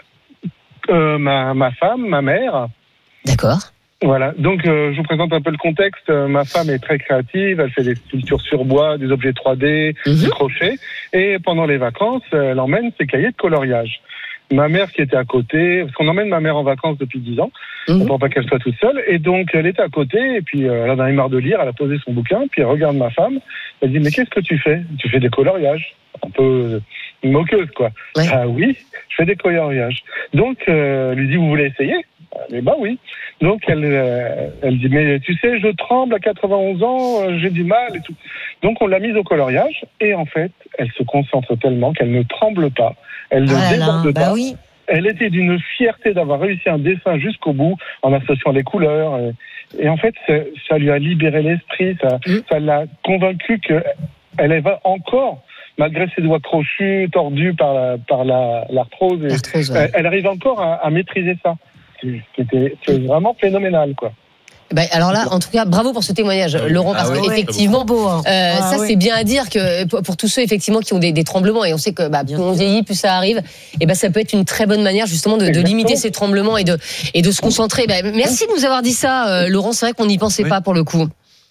euh, ma, ma femme, ma mère. D'accord. Voilà, donc euh, je vous présente un peu le contexte. Euh, ma femme est très créative, elle fait des sculptures sur bois, des objets trois D, mmh. du crochet. Et pendant les vacances, elle emmène ses cahiers de coloriage. Ma mère qui était à côté, parce qu'on emmène ma mère en vacances depuis dix ans, mmh. pour pas qu'elle soit toute seule. Et donc elle était à côté, et puis euh, elle en avait marre de lire, elle a posé son bouquin, puis elle regarde ma femme, elle dit « Mais qu'est-ce que tu fais ? Tu fais des coloriages ?» Un peu une moqueuse, quoi. Ouais. Ah oui, je fais des coloriages. Donc euh, elle lui dit « Vous voulez essayer ?» Mais bah oui. Donc elle, euh, elle dit mais tu sais je tremble à quatre-vingt-onze ans, euh, j'ai du mal et tout. Donc on l'a mise au coloriage et en fait elle se concentre tellement qu'elle ne tremble pas, elle ne ah déborde pas. Bah oui. Elle était d'une fierté d'avoir réussi un dessin jusqu'au bout en associant les couleurs et, et en fait ça, ça lui a libéré l'esprit, ça, mmh. ça l'a convaincue qu'elle va encore. Malgré ses doigts crochus, tordus par la, par la, l'arthrose, et, l'arthrose ouais. elle, elle arrive encore à, à maîtriser ça. C'était, c'est vraiment phénoménal, quoi. Ben alors là, en tout cas, bravo pour ce témoignage, Laurent, parce ah oui, qu'effectivement, beau, hein. euh, ah ça oui. c'est bien à dire que pour tous ceux effectivement qui ont des, des tremblements, et on sait que bah, plus on vieillit, plus ça arrive, et ben ça peut être une très bonne manière justement de, de limiter ces tremblements et de et de se concentrer. Ben, merci de nous avoir dit ça, euh, Laurent. C'est vrai qu'on n'y pensait oui. pas pour le coup.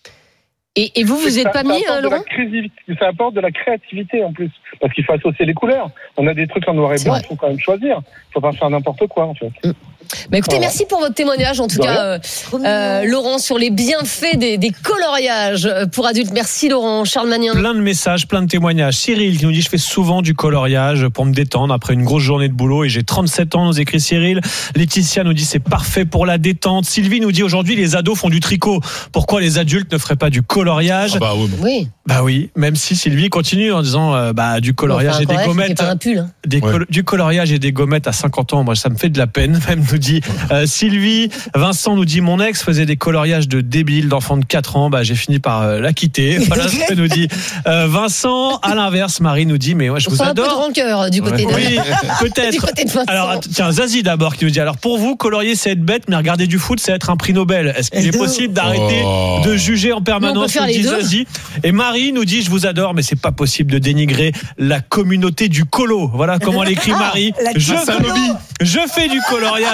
Et, et vous, vous êtes pas mis, euh, Laurent ? Ça apporte de la créativité en plus, parce qu'il faut associer les couleurs. On a des trucs en noir et blanc, il faut quand même choisir. Il faut pas faire n'importe quoi, en fait. Mm. Bah écoutez, voilà. Merci pour votre témoignage, en tout cas, euh, euh, Laurent, sur les bienfaits des, des coloriages pour adultes. Merci, Laurent. Charles Magnin. Plein de messages, plein de témoignages. Cyril qui nous dit: je fais souvent du coloriage pour me détendre après une grosse journée de boulot et j'ai trente-sept ans, nous écrit Cyril. Laetitia nous dit: c'est parfait pour la détente. Sylvie nous dit: aujourd'hui, les ados font du tricot. Pourquoi les adultes ne feraient pas du coloriage? Ah bah oui. oui. Bah oui, même si Sylvie continue en disant euh, bah du coloriage enfin, et des gommettes. Pas un pull, hein. des ouais. col- du coloriage et des gommettes à cinquante ans, moi ça me fait de la peine. Même nous dit euh, Sylvie. Vincent nous dit: mon ex faisait des coloriages de débile d'enfant de quatre ans, bah j'ai fini par euh, la quitter. Voilà ce que nous dit euh, Vincent. À l'inverse, Marie nous dit: mais ouais, je on vous adore. adore. Un peu de rancœur du côté ouais. de Oui, peut-être. Du côté de Vincent. Alors tiens, Zazie d'abord qui nous dit: alors pour vous, colorier c'est être bête, mais regarder du foot c'est être un prix Nobel. Est-ce qu'il est possible d'arrêter oh. de juger en permanence? Nous, dit Zazie. Et Marie nous dit: je vous adore, mais c'est pas possible de dénigrer la communauté du colo. Voilà comment l'écrit Marie. Ah, je, fais, je fais du coloriage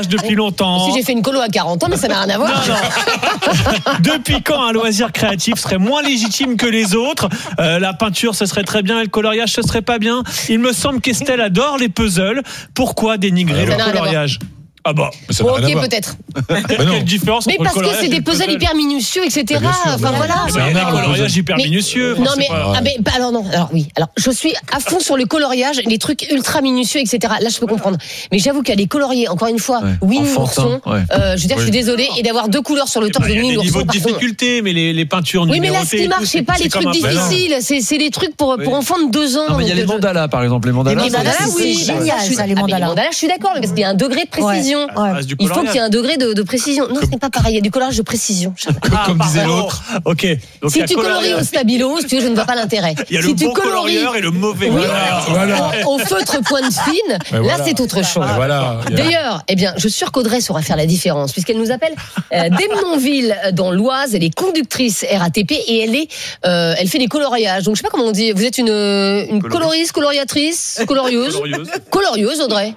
coloriage depuis longtemps. Si j'ai fait une colo à quarante ans, mais ça n'a rien à voir. Non, non. Depuis quand un loisir créatif serait moins légitime que les autres? euh, La peinture, ce serait très bien, et le coloriage, ce serait pas bien. Il me semble qu'Estelle adore les puzzles. Pourquoi dénigrer Ça le coloriage? Ah bah, mais ça n'a Bon, rien à ok, voir. peut-être. Quelle différence Mais entre parce le que coloriage c'est et des le puzzles puzzle? hyper minutieux, et cetera. Bien sûr, Enfin mais voilà. non. C'est un art, le coloriage hyper Mais- minutieux. Non Enfin, mais, c'est pas- ah, mais bah, alors non, alors oui, alors je suis à fond sur le coloriage, les trucs ultra minutieux, et cetera. Là je peux comprendre. Mais j'avoue qu'il y a des coloriés, encore une fois, Ouais. Winnie Enfantin, Mousson. ouais. Euh, je veux dire, je suis Oui. désolée, et d'avoir deux couleurs sur le torse Bah, de il y a Winnie des niveaux Mousson. de pardon. difficulté, mais les, les peintures Oui, mais là, numérotées ce qui et marche, tout, c'est pas les comme trucs un ballon. difficiles, c'est c'est les trucs pour pour enfants de deux ans. Non, mais il y a donc, les je- mandalas, par exemple. Les mandalas, Les mandalas, c'est- oui, c'est bah, génial, je suis- ça, les ah, mais mandalas. je suis d'accord, mais parce qu'il y a un degré de précision. Ouais. Ça reste du Il faut coloriage. qu'il y ait un degré de, de précision. Non, ce n'est pas pareil. Il y a du coloriage de précision. Charles. Ah, Comme disait pardon. l'autre. Ok. Donc, il y Si a tu colories coloriage. au stabilo, si tu veux, je ne vois pas l'intérêt. Il y a Si le tu bon colories colorieur et le mauvais oui, colorieur. Voilà. au, au feutre pointe fine, Mais là voilà. c'est autre chose. Et voilà. il y a- D'ailleurs, eh bien, je suis sûre qu'Audrey saura faire la différence, puisqu'elle nous appelle euh, d'Emenonville, euh, dans l'Oise. Elle est conductrice R A T P et elle est, euh, elle fait des coloriages. Donc je sais pas comment on dit. Vous êtes une, une coloriste, coloriatrice, colorieuse, Colorieuse. colorieuse, Audrey.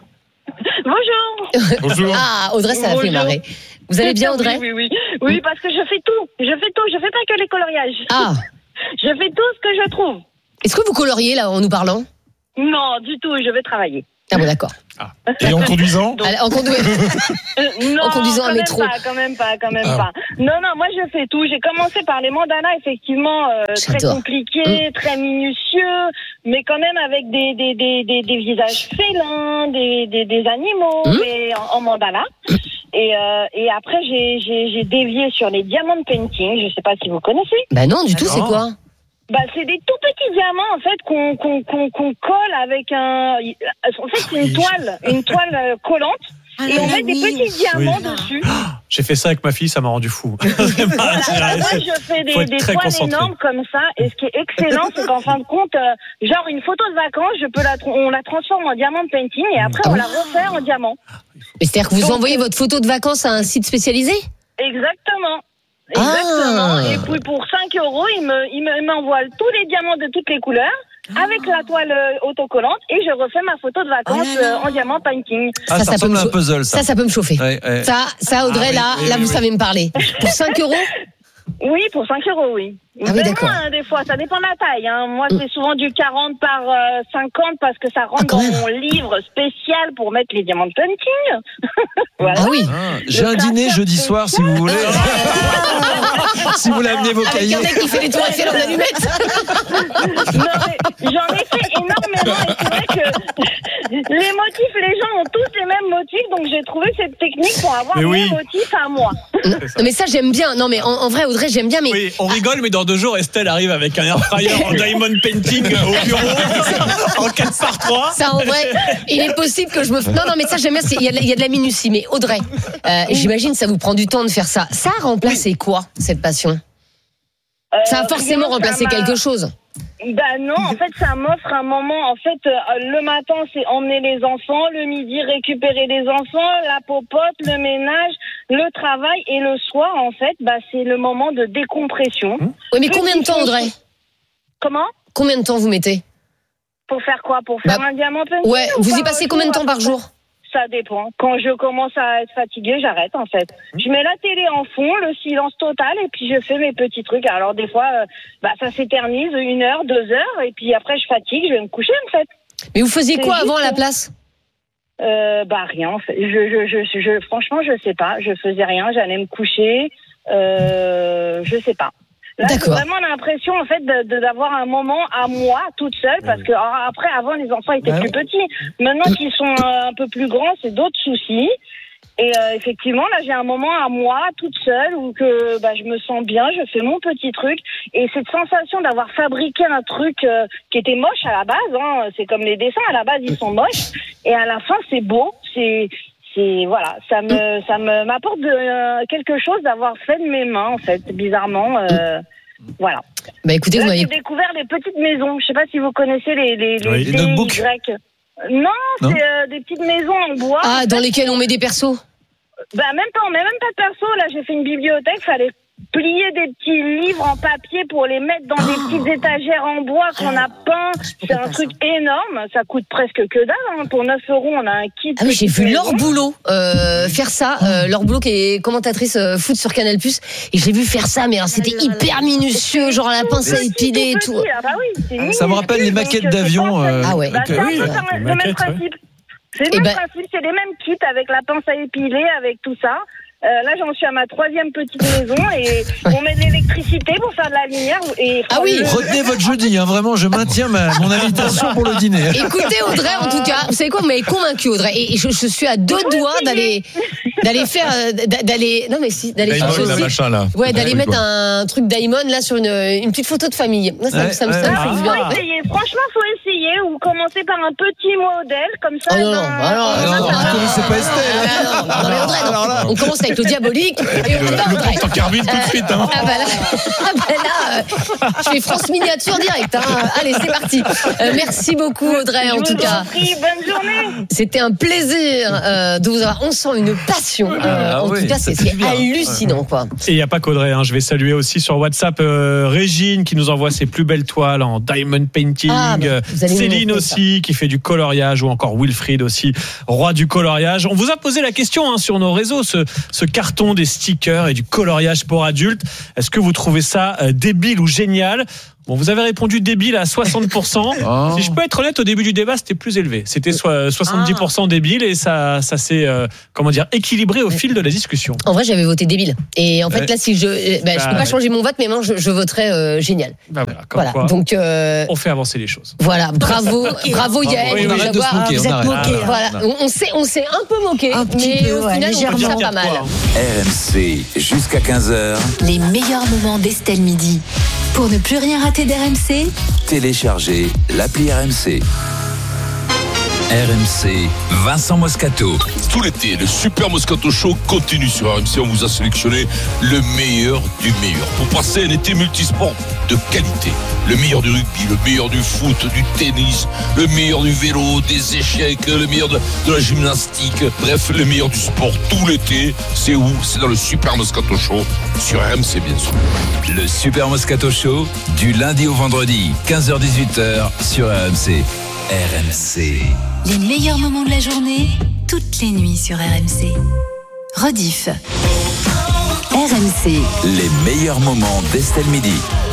Bonjour. Bonjour. Ah, Audrey, ça l'a fait Bonjour. marrer. Vous allez bien, Audrey? Oui, oui, oui. Oui, parce que je fais tout. Je fais tout. Je fais pas que les coloriages. Ah, Je fais tout ce que je trouve. est-ce que vous coloriez là en nous parlant? Non, du tout. Je vais travailler. Ah bon, d'accord. Et en conduisant Allez, en conduisant. Euh, non, En conduisant un quand même métro. pas, quand même pas, quand même Ah. pas. Non, non, moi je fais tout. J'ai commencé par les mandalas, effectivement, euh, très J'adore. compliqués, très minutieux, mais quand même avec des des des des, des visages félins, des des, des animaux, Mm. mais en, en mandala. Et euh, et après j'ai j'ai j'ai dévié sur les diamond painting. Je sais pas si vous connaissez. Bah non, du tout, c'est Non. quoi? Bah, c'est des tout petits diamants en fait qu'on qu'on qu'on qu'on colle avec un. En fait, c'est une toile, une toile euh, collante, Ah et là on là, met des oui. petits diamants Oui. dessus. J'ai fait ça avec ma fille, ça m'a rendu fou. Voilà, bah, moi, je fais Faut des, être des très toiles concentré. énormes comme ça, et ce qui est excellent, c'est qu'en fin de compte, euh, genre une photo de vacances, je peux la, tr- on la transforme en diamant painting, et après Ah on oui. la refait en diamant. Mais c'est-à-dire que vous Donc, envoyez votre photo de vacances à un site spécialisé? Exactement. Ah. Exactement. Et puis pour cinq euros, il me, il me- il m'envoie tous les diamants de toutes les couleurs, avec la toile euh, autocollante, et je refais ma photo de vacances Oh là là. euh, en diamant painting. Ah, ça, ça peut ressemble me à un chau- puzzle, ça. Ça, ça peut me chauffer. Ouais, ouais. Ça, ça, Audrey, Ah oui, là, oui, là, oui, vous oui. savez me parler. Pour cinq euros? Oui, pour cinq euros, oui. Ah oui, Mais d'accord. moins, des fois, ça dépend de la taille. Hein. Moi, c'est souvent du quarante par euh, cinquante parce que ça rentre Ah, quand dans même. mon livre spécial pour mettre les diamants de painting. Voilà. Ah oui. Ah, j'ai un dîner jeudi soir, si vous voulez. Si vous voulez amener vos Avec cahiers. un mec qui fait les tours Eiffel en allumettes. Non, mais j'en ai fait énormément et c'est vrai que les motifs, les gens ont tous les mêmes motifs, donc j'ai trouvé cette technique pour avoir Mais mes oui. motifs à moi. Non, mais ça, j'aime bien. Non, mais en, en vrai, Audrey, j'aime bien, mais. Oui, on rigole, mais dans deux jours, Estelle arrive avec un air fryer en diamond painting au bureau en quatre par trois. Ça, en vrai, il est possible que je me. Non, non, mais ça, j'aime bien. c'est- Il y, a de la- il y a de la minutie. Mais Audrey, euh, j'imagine ça vous prend du temps de faire ça. Ça a remplacé quoi, cette passion? Ça a Euh, forcément non, ça remplacé m'a- quelque chose. Bah non, en fait, ça m'offre un moment. En fait, euh, le matin, c'est emmener les enfants, le midi, récupérer les enfants, la popote, le ménage, le travail, et le soir, en fait, bah c'est le moment de décompression. Oui, mais combien de temps, Audrey? Comment? Combien de temps vous mettez? Pour faire quoi? Pour faire Bah, un diamant painting? Ouais, ou vous y par passez combien de temps par jour? Ça dépend. Quand je commence à être fatiguée, j'arrête en fait. Je mets la télé en fond, le silence total, et puis je fais mes petits trucs. Alors des fois, euh, bah ça s'éternise une heure, deux heures, et puis après je fatigue, je vais me coucher en fait. Mais vous faisiez C'est quoi juste, avant à la euh, place? Euh, bah rien. En fait. Je, je, je, je, franchement, je sais pas. Je faisais rien. J'allais me coucher. Euh, je sais pas. Là, j'ai D'accord. vraiment l'impression en fait de, de- d'avoir un moment à moi toute seule parce que alors, après avant les enfants étaient Bah plus petits. Maintenant qu'ils sont euh, un peu plus grands, c'est d'autres soucis. Et euh, effectivement, là, j'ai un moment à moi, toute seule, où que bah, je me sens bien, je fais mon petit truc. Et cette sensation d'avoir fabriqué un truc euh, qui était moche à la base, hein, c'est comme les dessins, à la base, ils sont moches. Et à la fin, c'est beau, c'est... c'est voilà, ça me ça me m'apporte de, euh, quelque chose d'avoir fait de mes mains, en fait, bizarrement. Euh, voilà. Bah écoutez, Là, vous j'ai m'avez. découvert les petites maisons. Je sais pas si vous connaissez les, les, les Oui, les D notebooks. Y. Non, Non c'est euh, des petites maisons en bois. Ah, en dans fait. lesquels on met des persos? Bah même pas, on met même pas de perso. Là, j'ai fait une bibliothèque. Fallait plier des petits livres en papier pour les mettre dans des petites étagères en bois qu'on a peint. C'est un truc énorme. Ça coûte presque que dalle. Hein. Pour neuf euros, on a un kit. Ah oui, j'ai vu Laure Boulot euh, faire ça. Euh, Laure Boulot qui est commentatrice euh, foot sur Canal+. Et j'ai vu faire ça, mais alors, c'était hyper minutieux, genre à la pince à épiler et tout. Petit, ah bah oui, c'est Ça me rappelle les maquettes d'avion. Euh... Ah ouais. Bah, que, c'est oui, un peu le même principe. C'est le Et même bah... principe. C'est les mêmes kits avec la pince à épiler, avec tout ça. Euh, là, j'en suis à ma troisième petite maison et on met de l'électricité pour faire de la lumière. Et ah oui. Retenez votre jeudi, hein, vraiment, je maintiens ma, mon invitation pour le dîner. Écoutez Audrey, en tout cas, vous savez quoi, vous m'avez convaincu Audrey, et je, je suis à deux doigts d'aller, d'aller faire, d'aller, non mais si, d'aller faire Daimon, là, machin, là. ouais, d'aller oui, mettre quoi. un truc Daimon là sur une, une petite photo de famille. Ça, ça, ouais, ça me ouais, ça me ouais. fait bien. Faut essayer. Franchement, faut essayer ou commencer par un petit modèle comme ça. Oh non, ben, non, bah non, Ah non, non, vous connaissez pas Estelle. Ah non, non, mais Audrey, non. On commence avec le diabolique et on va Audrey. Le Carville tout de suite. Hein. Ah bah là, ah bah là euh, je fais France miniature direct. Hein. Allez, c'est parti. Euh, merci beaucoup Audrey, en Je tout vous cas. en prie, bonne journée. C'était un plaisir euh, de vous avoir. On sent une passion. Euh, Ah en oui, tout cas, ça c'est, fait c'est bien. hallucinant, quoi. Et il n'y a pas qu'Audrey, hein. Je vais saluer aussi sur WhatsApp euh, Régine qui nous envoie ses plus belles toiles en diamond painting. Ah, bah, vous allez nous Céline montrer ça. aussi qui fait du coloriage, ou encore Wilfried aussi, roi du coloriage. On vous a posé la question hein, sur nos réseaux, ce, ce carton des stickers et du coloriage pour adultes. Est-ce que vous trouvez ça euh, débile ou génial ? Bon, vous avez répondu débile à soixante pour cent. Oh. Si je peux être honnête, au début du débat, c'était plus élevé. C'était so- soixante-dix pour cent débile et ça, ça s'est, euh, comment dire, équilibré au fil de la discussion. En vrai, j'avais voté débile. Et en fait, Ouais. là, si je, euh, bah, je Bah, peux pas ouais. changer mon vote, mais maintenant, je, je voterais euh, génial. Bah voilà, comme Voilà. quoi, Donc, euh, on fait avancer les choses. voilà. Bravo, bravo Yael. Oui, on de arrête de se l'avoir- moquer, vous on êtes arrête. moqué. Ah, Voilà. On, on s'est, on s'est un peu moqué, Un petit mais peu, au ouais, final, on légèrement. trouve ça pas mal. R M C jusqu'à quinze heures. Les meilleurs moments d'Estelle Midi. Pour ne plus rien rater d'R M C, Téléchargez l'appli R M C. R M C, Vincent Moscato. Tout l'été, le Super Moscato Show continue sur R M C. On vous a sélectionné le meilleur du meilleur pour passer un été multisport de qualité. Le meilleur du rugby, le meilleur du foot, du tennis, le meilleur du vélo, des échecs, le meilleur de, de la gymnastique. Bref, le meilleur du sport tout l'été. C'est où ? C'est dans le Super Moscato Show sur R M C, bien sûr. Le Super Moscato Show, du lundi au vendredi, quinze heures dix-huit heures sur R M C. R M C. les meilleurs moments de la journée, toutes les nuits sur R M C. Rediff. R M C. Les meilleurs moments d'Estelle Midi.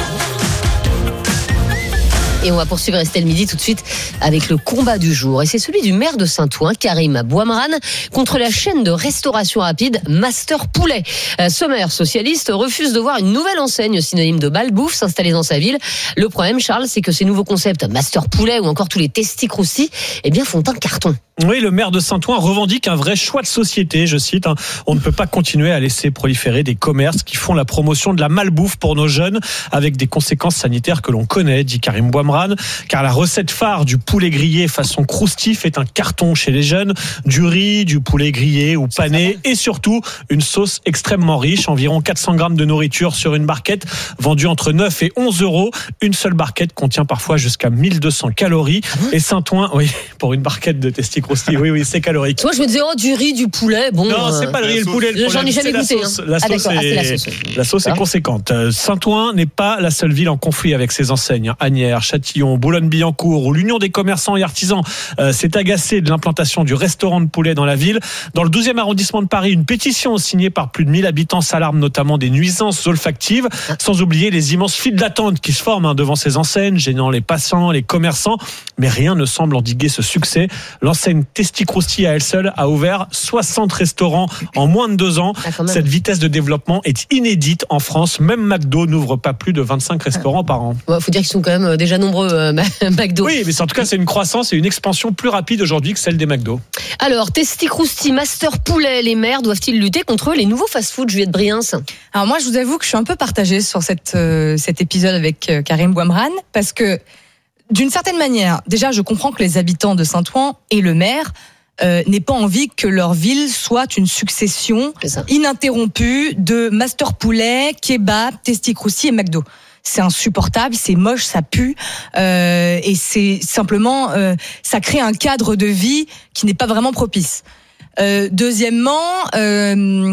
Et on va poursuivre Estelle Midi tout de suite avec le combat du jour. Et c'est celui du maire de Saint-Ouen, Karim Bouamran, contre la chaîne de restauration rapide Master Poulet. Euh, ce maire socialiste refuse de voir une nouvelle enseigne synonyme de malbouffe s'installer dans sa ville. Le problème, Charles, c'est que ces nouveaux concepts Master Poulet ou encore tous les Testi Crousti, eh bien, font un carton. Oui, le maire de Saint-Ouen revendique un vrai choix de société, je cite. Hein, on ne peut pas continuer à laisser proliférer des commerces qui font la promotion de la malbouffe pour nos jeunes avec des conséquences sanitaires que l'on connaît, dit Karim Bouamran, car la recette phare du poulet grillé façon croustif fait un carton chez les jeunes, du riz, du poulet grillé ou pané et surtout une sauce extrêmement riche, environ quatre cents grammes de nourriture sur une barquette vendue entre neuf et onze euros. Une seule barquette contient parfois jusqu'à mille deux cents calories et Saint-Ouen, oui, pour une barquette de Testi Crousti, oui, oui, c'est calorique. Moi, je me disais, oh, du riz, du poulet, bon. Non, c'est pas le riz et le poulet. Le J'en ai jamais c'est goûté. La sauce, hein. la Ah, sauce, d'accord, ah, c'est la est, sauce. la sauce est conséquente. Euh, Saint-Ouen n'est pas la seule ville en conflit avec ses enseignes. Asnières, Châtillon, Boulogne-Billancourt, où l'Union des commerçants et artisans euh, s'est agacée de l'implantation du restaurant de poulet dans la ville. Dans le douzième arrondissement de Paris, une pétition signée par plus de mille habitants s'alarme notamment des nuisances olfactives, sans oublier les immenses files d'attente qui se forment hein, devant ces enseignes, gênant les patients, les commerçants. Mais rien ne semble endiguer ce succès. L'enseigne Testi Crousti à elle seule a ouvert soixante restaurants en moins de deux ans. Ah, Cette vitesse de développement est inédite en France. Même McDo n'ouvre pas plus de vingt-cinq restaurants par an. Il faut dire qu'ils sont quand même déjà nombreux, euh, McDo. Oui, mais en tout cas, c'est une croissance et une expansion plus rapide aujourd'hui que celle des McDo. Alors, Testi Crousti, Master Poulet, les maires doivent-ils lutter contre les nouveaux fast-food, Juliette Briens? Alors moi, je vous avoue que je suis un peu partagée sur cette, euh, cet épisode avec euh, Karim Bouamran, parce que d'une certaine manière, déjà, je comprends que les habitants de Saint-Ouen et le maire euh, n'aient pas envie que leur ville soit une succession ininterrompue de Master Poulet, Kebab, Testi Crousti et McDo. C'est insupportable, c'est moche, ça pue, euh, et c'est simplement, euh, ça crée un cadre de vie qui n'est pas vraiment propice. Euh, deuxièmement, euh,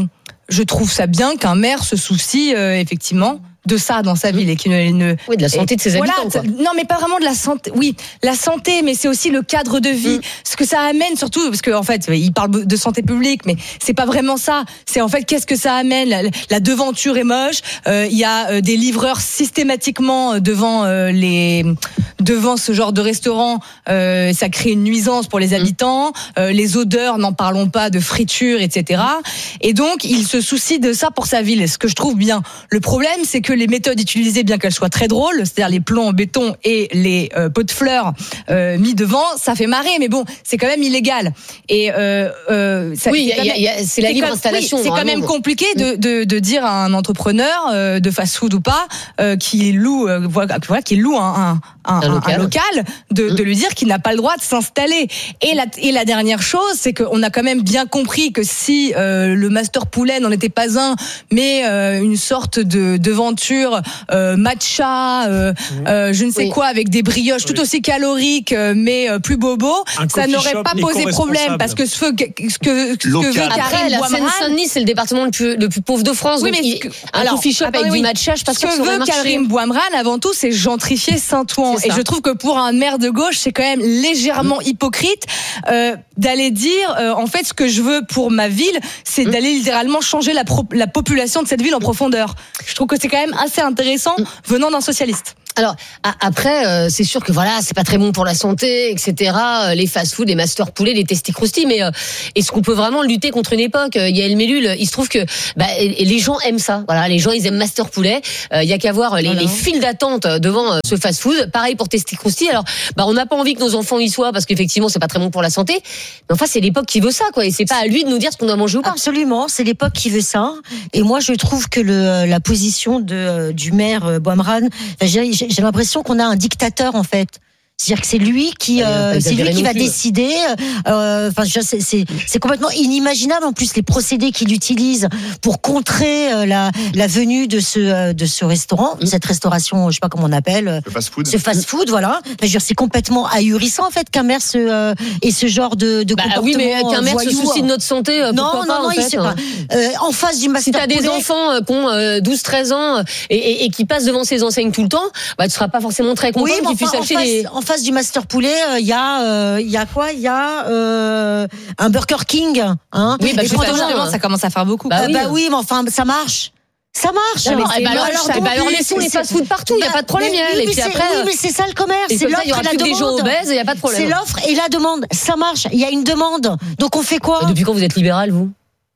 je trouve ça bien qu'un maire se soucie euh, effectivement de ça dans sa ville et qui ne, ne oui, de la santé et, de ses voilà, habitants. Quoi. Non, mais pas vraiment de la santé. Oui, la santé, mais c'est aussi le cadre de vie, mm. ce que ça amène surtout, parce qu'en en fait, il parle de santé publique, mais c'est pas vraiment ça. C'est en fait qu'est-ce que ça amène. La, la devanture est moche. Il euh, y a euh, des livreurs systématiquement devant euh, les devant ce genre de restaurant. Euh, ça crée une nuisance pour les habitants. Euh, les odeurs, n'en parlons pas, de friture, et cetera. Et donc, il se soucie de ça pour sa ville. Ce que je trouve bien. Le problème, c'est que les méthodes utilisées, bien qu'elles soient très drôles, c'est-à-dire les plombs en béton et les euh, pots de fleurs euh, mis devant, ça fait marrer, mais bon, c'est quand même illégal. Et euh, euh, ça, oui, c'est, y a, y a, c'est la libre comme, installation. Oui, c'est quand même compliqué de, de, de dire à un entrepreneur euh, de fast-food ou pas euh, qui loue, euh, voilà, qui loue un, un, un, un, local. un local, de, mmh. de lui dire qu'il n'a pas le droit de s'installer. Et la, et la dernière chose, c'est qu'on a quand même bien compris que si euh, le Master Poulet n'en était pas un, mais euh, une sorte de devanture euh, matcha, euh, mmh. euh, je ne sais oui. quoi, avec des brioches oui. tout aussi caloriques, euh, mais euh, plus bobo, un ça n'aurait pas posé problème parce que ce que, ce que, ce que veut Karim Après, la Seine-Saint-Denis, c'est le département le plus, le plus pauvre de France. Oui, donc mais il, un alors, coffee shop attendez, avec oui. du matcha, je pense que ce que veut Karim Bouamran avant tout, c'est gentrifier Saint-Ouen. Et je trouve que pour un maire de gauche, c'est quand même légèrement mmh. hypocrite euh, d'aller dire, euh, en fait, ce que je veux pour ma ville, c'est mmh. d'aller littéralement changer la, pro- la population de cette ville en profondeur. Je trouve que c'est quand même assez intéressant mmh. venant d'un socialiste. Alors après, euh, c'est sûr que voilà, c'est pas très bon pour la santé, et cetera. Les fast-food, les master poulets, les testicroustis, mais euh, est-ce qu'on peut vraiment lutter contre une époque ? Il y a El Mélule, il se trouve que bah, les gens aiment ça. Voilà, les gens ils aiment master poulet. Il euh, y a qu'à voir les, voilà. les files d'attente devant euh, ce fast-food. Pareil pour testicroustis. Alors, bah on n'a pas envie que nos enfants y soient parce qu'effectivement c'est pas très bon pour la santé. Mais enfin, c'est l'époque qui veut ça, quoi. Et c'est pas à lui de nous dire ce qu'on doit manger ou pas. Absolument, c'est l'époque qui veut ça. Et moi, je trouve que le, la position de du maire Bouamran, j'ai, j'ai l'impression qu'on a un dictateur en fait. C'est-à-dire que c'est lui qui, euh, c'est lui qui va décider. Euh, enfin, c'est, c'est, c'est complètement inimaginable en plus les procédés qu'il utilise pour contrer euh, la, la venue de ce, de ce restaurant, mmh. cette restauration, je sais pas comment on appelle, le fast-food. Ce fast-food, voilà. Enfin, je veux dire, c'est complètement ahurissant en fait qu'un maire se euh, ait ce genre de, de bah, comportement. Oui, mais qu'un maire voyou. se soucie de notre santé. Euh, non, pourquoi non, pas, non, en il fait, sait hein. pas. Euh, en face du master. Si t'as des enfants qui ont euh, douze treize ans et, et, et qui passent devant ces enseignes tout le temps, bah tu seras pas forcément très content oui, qu'ils puissent acheter des. En face du master poulet. Il y a, il euh, y a quoi Il y a euh, un Burger King, hein. Oui, bah, justement, ça commence à faire beaucoup. Bah, oui, bah oui, mais enfin, ça marche. Ça marche. Non, mais bah alors, alors, bah alors laissons les fast-food partout, il bah, y a pas de problème. Mais, oui, et puis après, oui, mais c'est ça le commerce. C'est l'offre et la demande. Des gens obèses, il y a pas de problème. C'est l'offre et la demande. Ça marche. Il y a une demande. Donc on fait quoi ? Bah, depuis quand vous êtes libéral, vous ?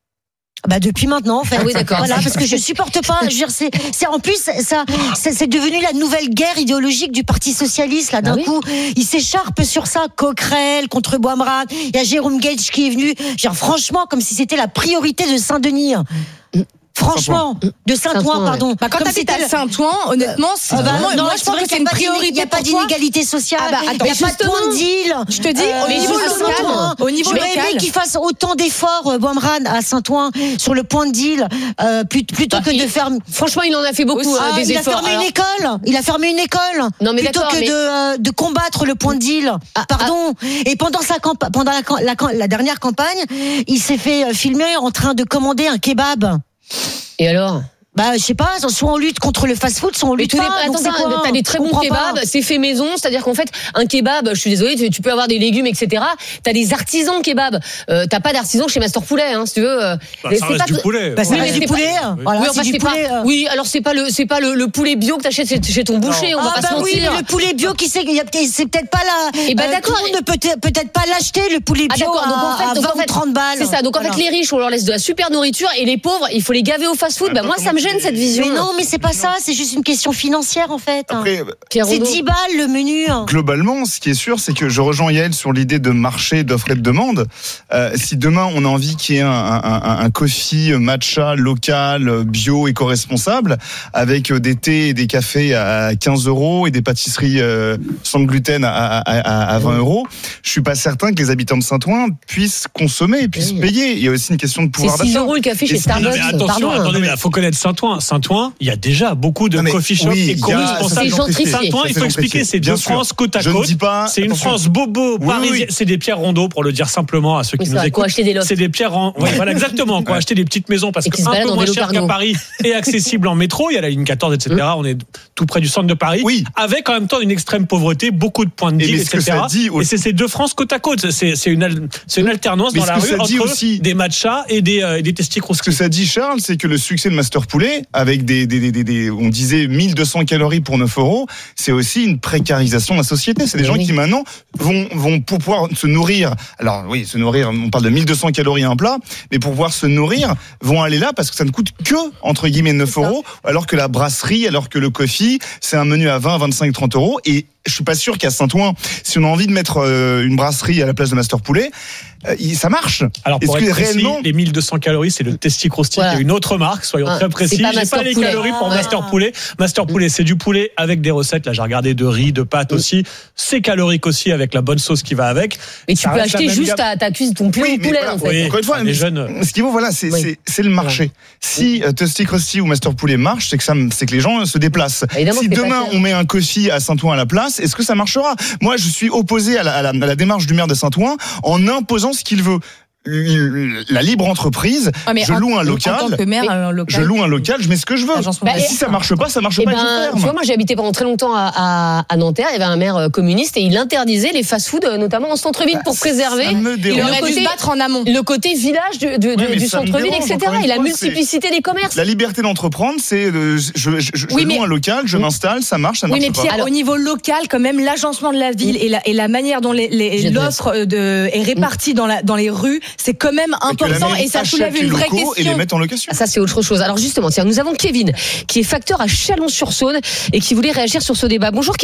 Bah depuis maintenant en fait. Ah oui, d'accord. Voilà, parce que je supporte pas. Je veux dire, c'est, c'est en plus ça, c'est, c'est devenu la nouvelle guerre idéologique du Parti socialiste là. D'un ah oui coup, il s'écharpe sur ça. Coquerel contre Bouamran. Il y a Jérôme Gage qui est venu. Genre franchement, comme si c'était la priorité de Saint-Denis. Franchement, de Saint-Ouen, ouais. pardon. Bah, quand t'habites à Saint-Ouen, honnêtement, c'est euh, bah, vraiment, non, moi, je pense que c'est une priorité. Il n'y a pas d'inégalité sociale. Ah bah, attends, il n'y a pas de point de deal. Je te dis, euh, au niveau local, au niveau local. J'aurais aimé qu'il fasse autant d'efforts, Bouamran, à Saint-Ouen, sur le point de deal, euh, plutôt bah, que il, de faire. Franchement, il en a fait beaucoup, ah, euh, des il efforts. Il a fermé alors... une école. Il a fermé une école. Non, mais plutôt que mais... de, euh, de combattre le point de deal. Ah, Pardon. Ah, Et pendant sa camp- pendant la, la, la dernière campagne, il s'est fait filmer en train de commander un kebab. Et alors ? Bah, je sais pas, soit on lutte contre le fast-food, soit on lutte pas. Attends, attends, t'as des très bons kebabs, c'est fait maison, c'est-à-dire qu'en fait, un kebab, je suis désolée, tu, tu peux avoir des légumes, et cetera. T'as des artisans kebab. Euh, t'as pas d'artisans chez Master Poulet, hein, si tu veux. Bah, c'est ça reste pas du poulet. Bah, ça oui, reste du poulet. Pas... Voilà, oui, enfin, c'est, c'est pas... poulet. Oui, alors c'est pas le, c'est pas le, le poulet bio que t'achètes chez ton boucher, non. on va ah, pas bah se mentir. Oui, mais le poulet bio qui c'est, c'est peut-être pas là. Et bah, euh, d'accord. Tout le monde ne peut peut-être pas l'acheter, le poulet bio à vingt ou trente balles. C'est ça. Donc en fait, les riches, on leur laisse de la super nourriture et les pauvres, il faut les gaver au fast-food. Bah, moi, ça me gêne cette vision. Non, mais c'est pas ça, c'est juste une question financière en fait. Après, c'est dix balles le menu. Globalement, ce qui est sûr, c'est que je rejoins Yael sur l'idée de marché, d'offre et de demande. Euh, si demain on a envie qu'il y ait un, un, un, un coffee matcha local, bio, éco-responsable, avec des thés et des cafés à quinze euros et des pâtisseries euh, sans gluten à, à, à, à vingt euros, je suis pas certain que les habitants de Saint-Ouen puissent consommer et puissent oui. payer. Il y a aussi une question de pouvoir d'achat. C'est six euros le café chez Starbucks. Attention, attendez, il faut connaître Saint-Ouen. Saint-Ouen. Saint-Ouen, il y a déjà beaucoup de Non, mais coffee shops oui, et il y a- co-responsables. c'est gentrifié. Saint-Ouen, il C'est faut expliquer, gentrifié. c'est Bien deux sûr. France côte à Je ne côte. dis pas- C'est une attention. France bobo, Oui, parisienne. oui. C'est des pierres rondeaux, pour le dire simplement à ceux Oui, qui c'est nous vrai, qu'on écoutent. acheter des lots. C'est des pierres en... ouais, voilà, exactement. Qu'on a acheté des petites maisons parce Et que qui se un baladent peu en moins vélo cher qu'à cargo. Paris et accessible en métro. Il y a la ligne quatorze, et cetera. On est tout près du centre de Paris. Oui. Avec en même temps une extrême pauvreté, beaucoup de points de Et deal, mais ce que et cetera. ça dit au- Et c'est ces deux France côte à côte. C'est c'est une, al- c'est une alternance Mais dans ce la que rue ça dit entre aussi- des matchas et des, euh, et des testicles. Ce que ça dit, Charles, c'est que le succès de Master Poulet, avec des, des, des, des, des- on disait mille deux cents calories pour neuf euros, c'est aussi une précarisation de la société. C'est des Mais gens oui. qui maintenant vont, vont pour pouvoir se nourrir. Alors oui, se nourrir, on parle de mille deux cents calories un plat, mais pour pouvoir se nourrir, vont aller là parce que ça ne coûte que, entre guillemets, neuf euros, alors que la brasserie, alors que le coffee, c'est un menu à vingt, vingt-cinq, trente euros. Et je suis pas sûr qu'à Saint-Ouen, si on a envie de mettre euh, une brasserie à la place de Master Poulet, euh, il- ça marche. Alors pour Est-ce être que précis, réellement, les mille deux cents calories, c'est le Testi Crousty, Voilà. qui est une autre marque, soyons Ah, très précis. c'est pas J'ai Master pas les Poulet. calories pour Ah. Master Poulet. Master Poulet, c'est du poulet avec des recettes. Là, j'ai regardé de riz, de pâtes aussi. C'est calorique aussi avec la bonne sauce qui va avec. Mais tu Ça peux reste la acheter même juste gamme. ta, ta cuisse, ton poulet Oui, au mais poulet, voilà, en fait. oui. encore une fois, Les mais jeunes- ce qu'il faut, voilà, c'est Oui. c'est- c'est le marché. Si euh, Toasty Krusty ou Master Poulet marche, c'est que ça, c'est que les gens euh, se déplacent. Évidemment, Si c'est pas demain cher. on met un coffee à Saint-Ouen à la place, est-ce que ça marchera? Moi, je suis opposé à la, à la- à la démarche du maire de Saint-Ouen en imposant ce qu'il veut. La libre entreprise, Ouais, mais je en- loue un en local, tant que maire, un local, je loue un local, je mets ce que je veux. Agencement Bah, de- si ça marche pas, ça marche Eh pas. et ben, je ferme. tu vois, moi j'ai habité pendant très longtemps à, à, à Nanterre. Il y avait un maire euh, communiste et il interdisait les fast-food, euh, notamment en centre-ville, pour préserver ça me le dérange. Il aurait dû côté, se battre en amont. le côté village du, du- Oui, mais du ça me centre-ville, dérange, et cetera. encore une Et la fois, multiplicité des commerces. La liberté d'entreprendre, c'est euh, je, je, je, Oui, je mais- loue un local, je m'installe, ça marche, ça Oui, marche mais pas. Pierre, Alors- au niveau local, quand même, l'agencement de la ville et la, et la manière dont les- les- Je l'offre euh, de, est répartie dans, la, dans les rues, c'est quand même Mais que la important mairie et ça achète soulève les une vraie locaux et les question. mettre en location. Ah, ça, c'est autre chose. Alors justement, tiens, nous avons Kevin, qui est facteur à Chalon-sur-Saône et qui voulait réagir sur ce débat. Bonjour Kevin.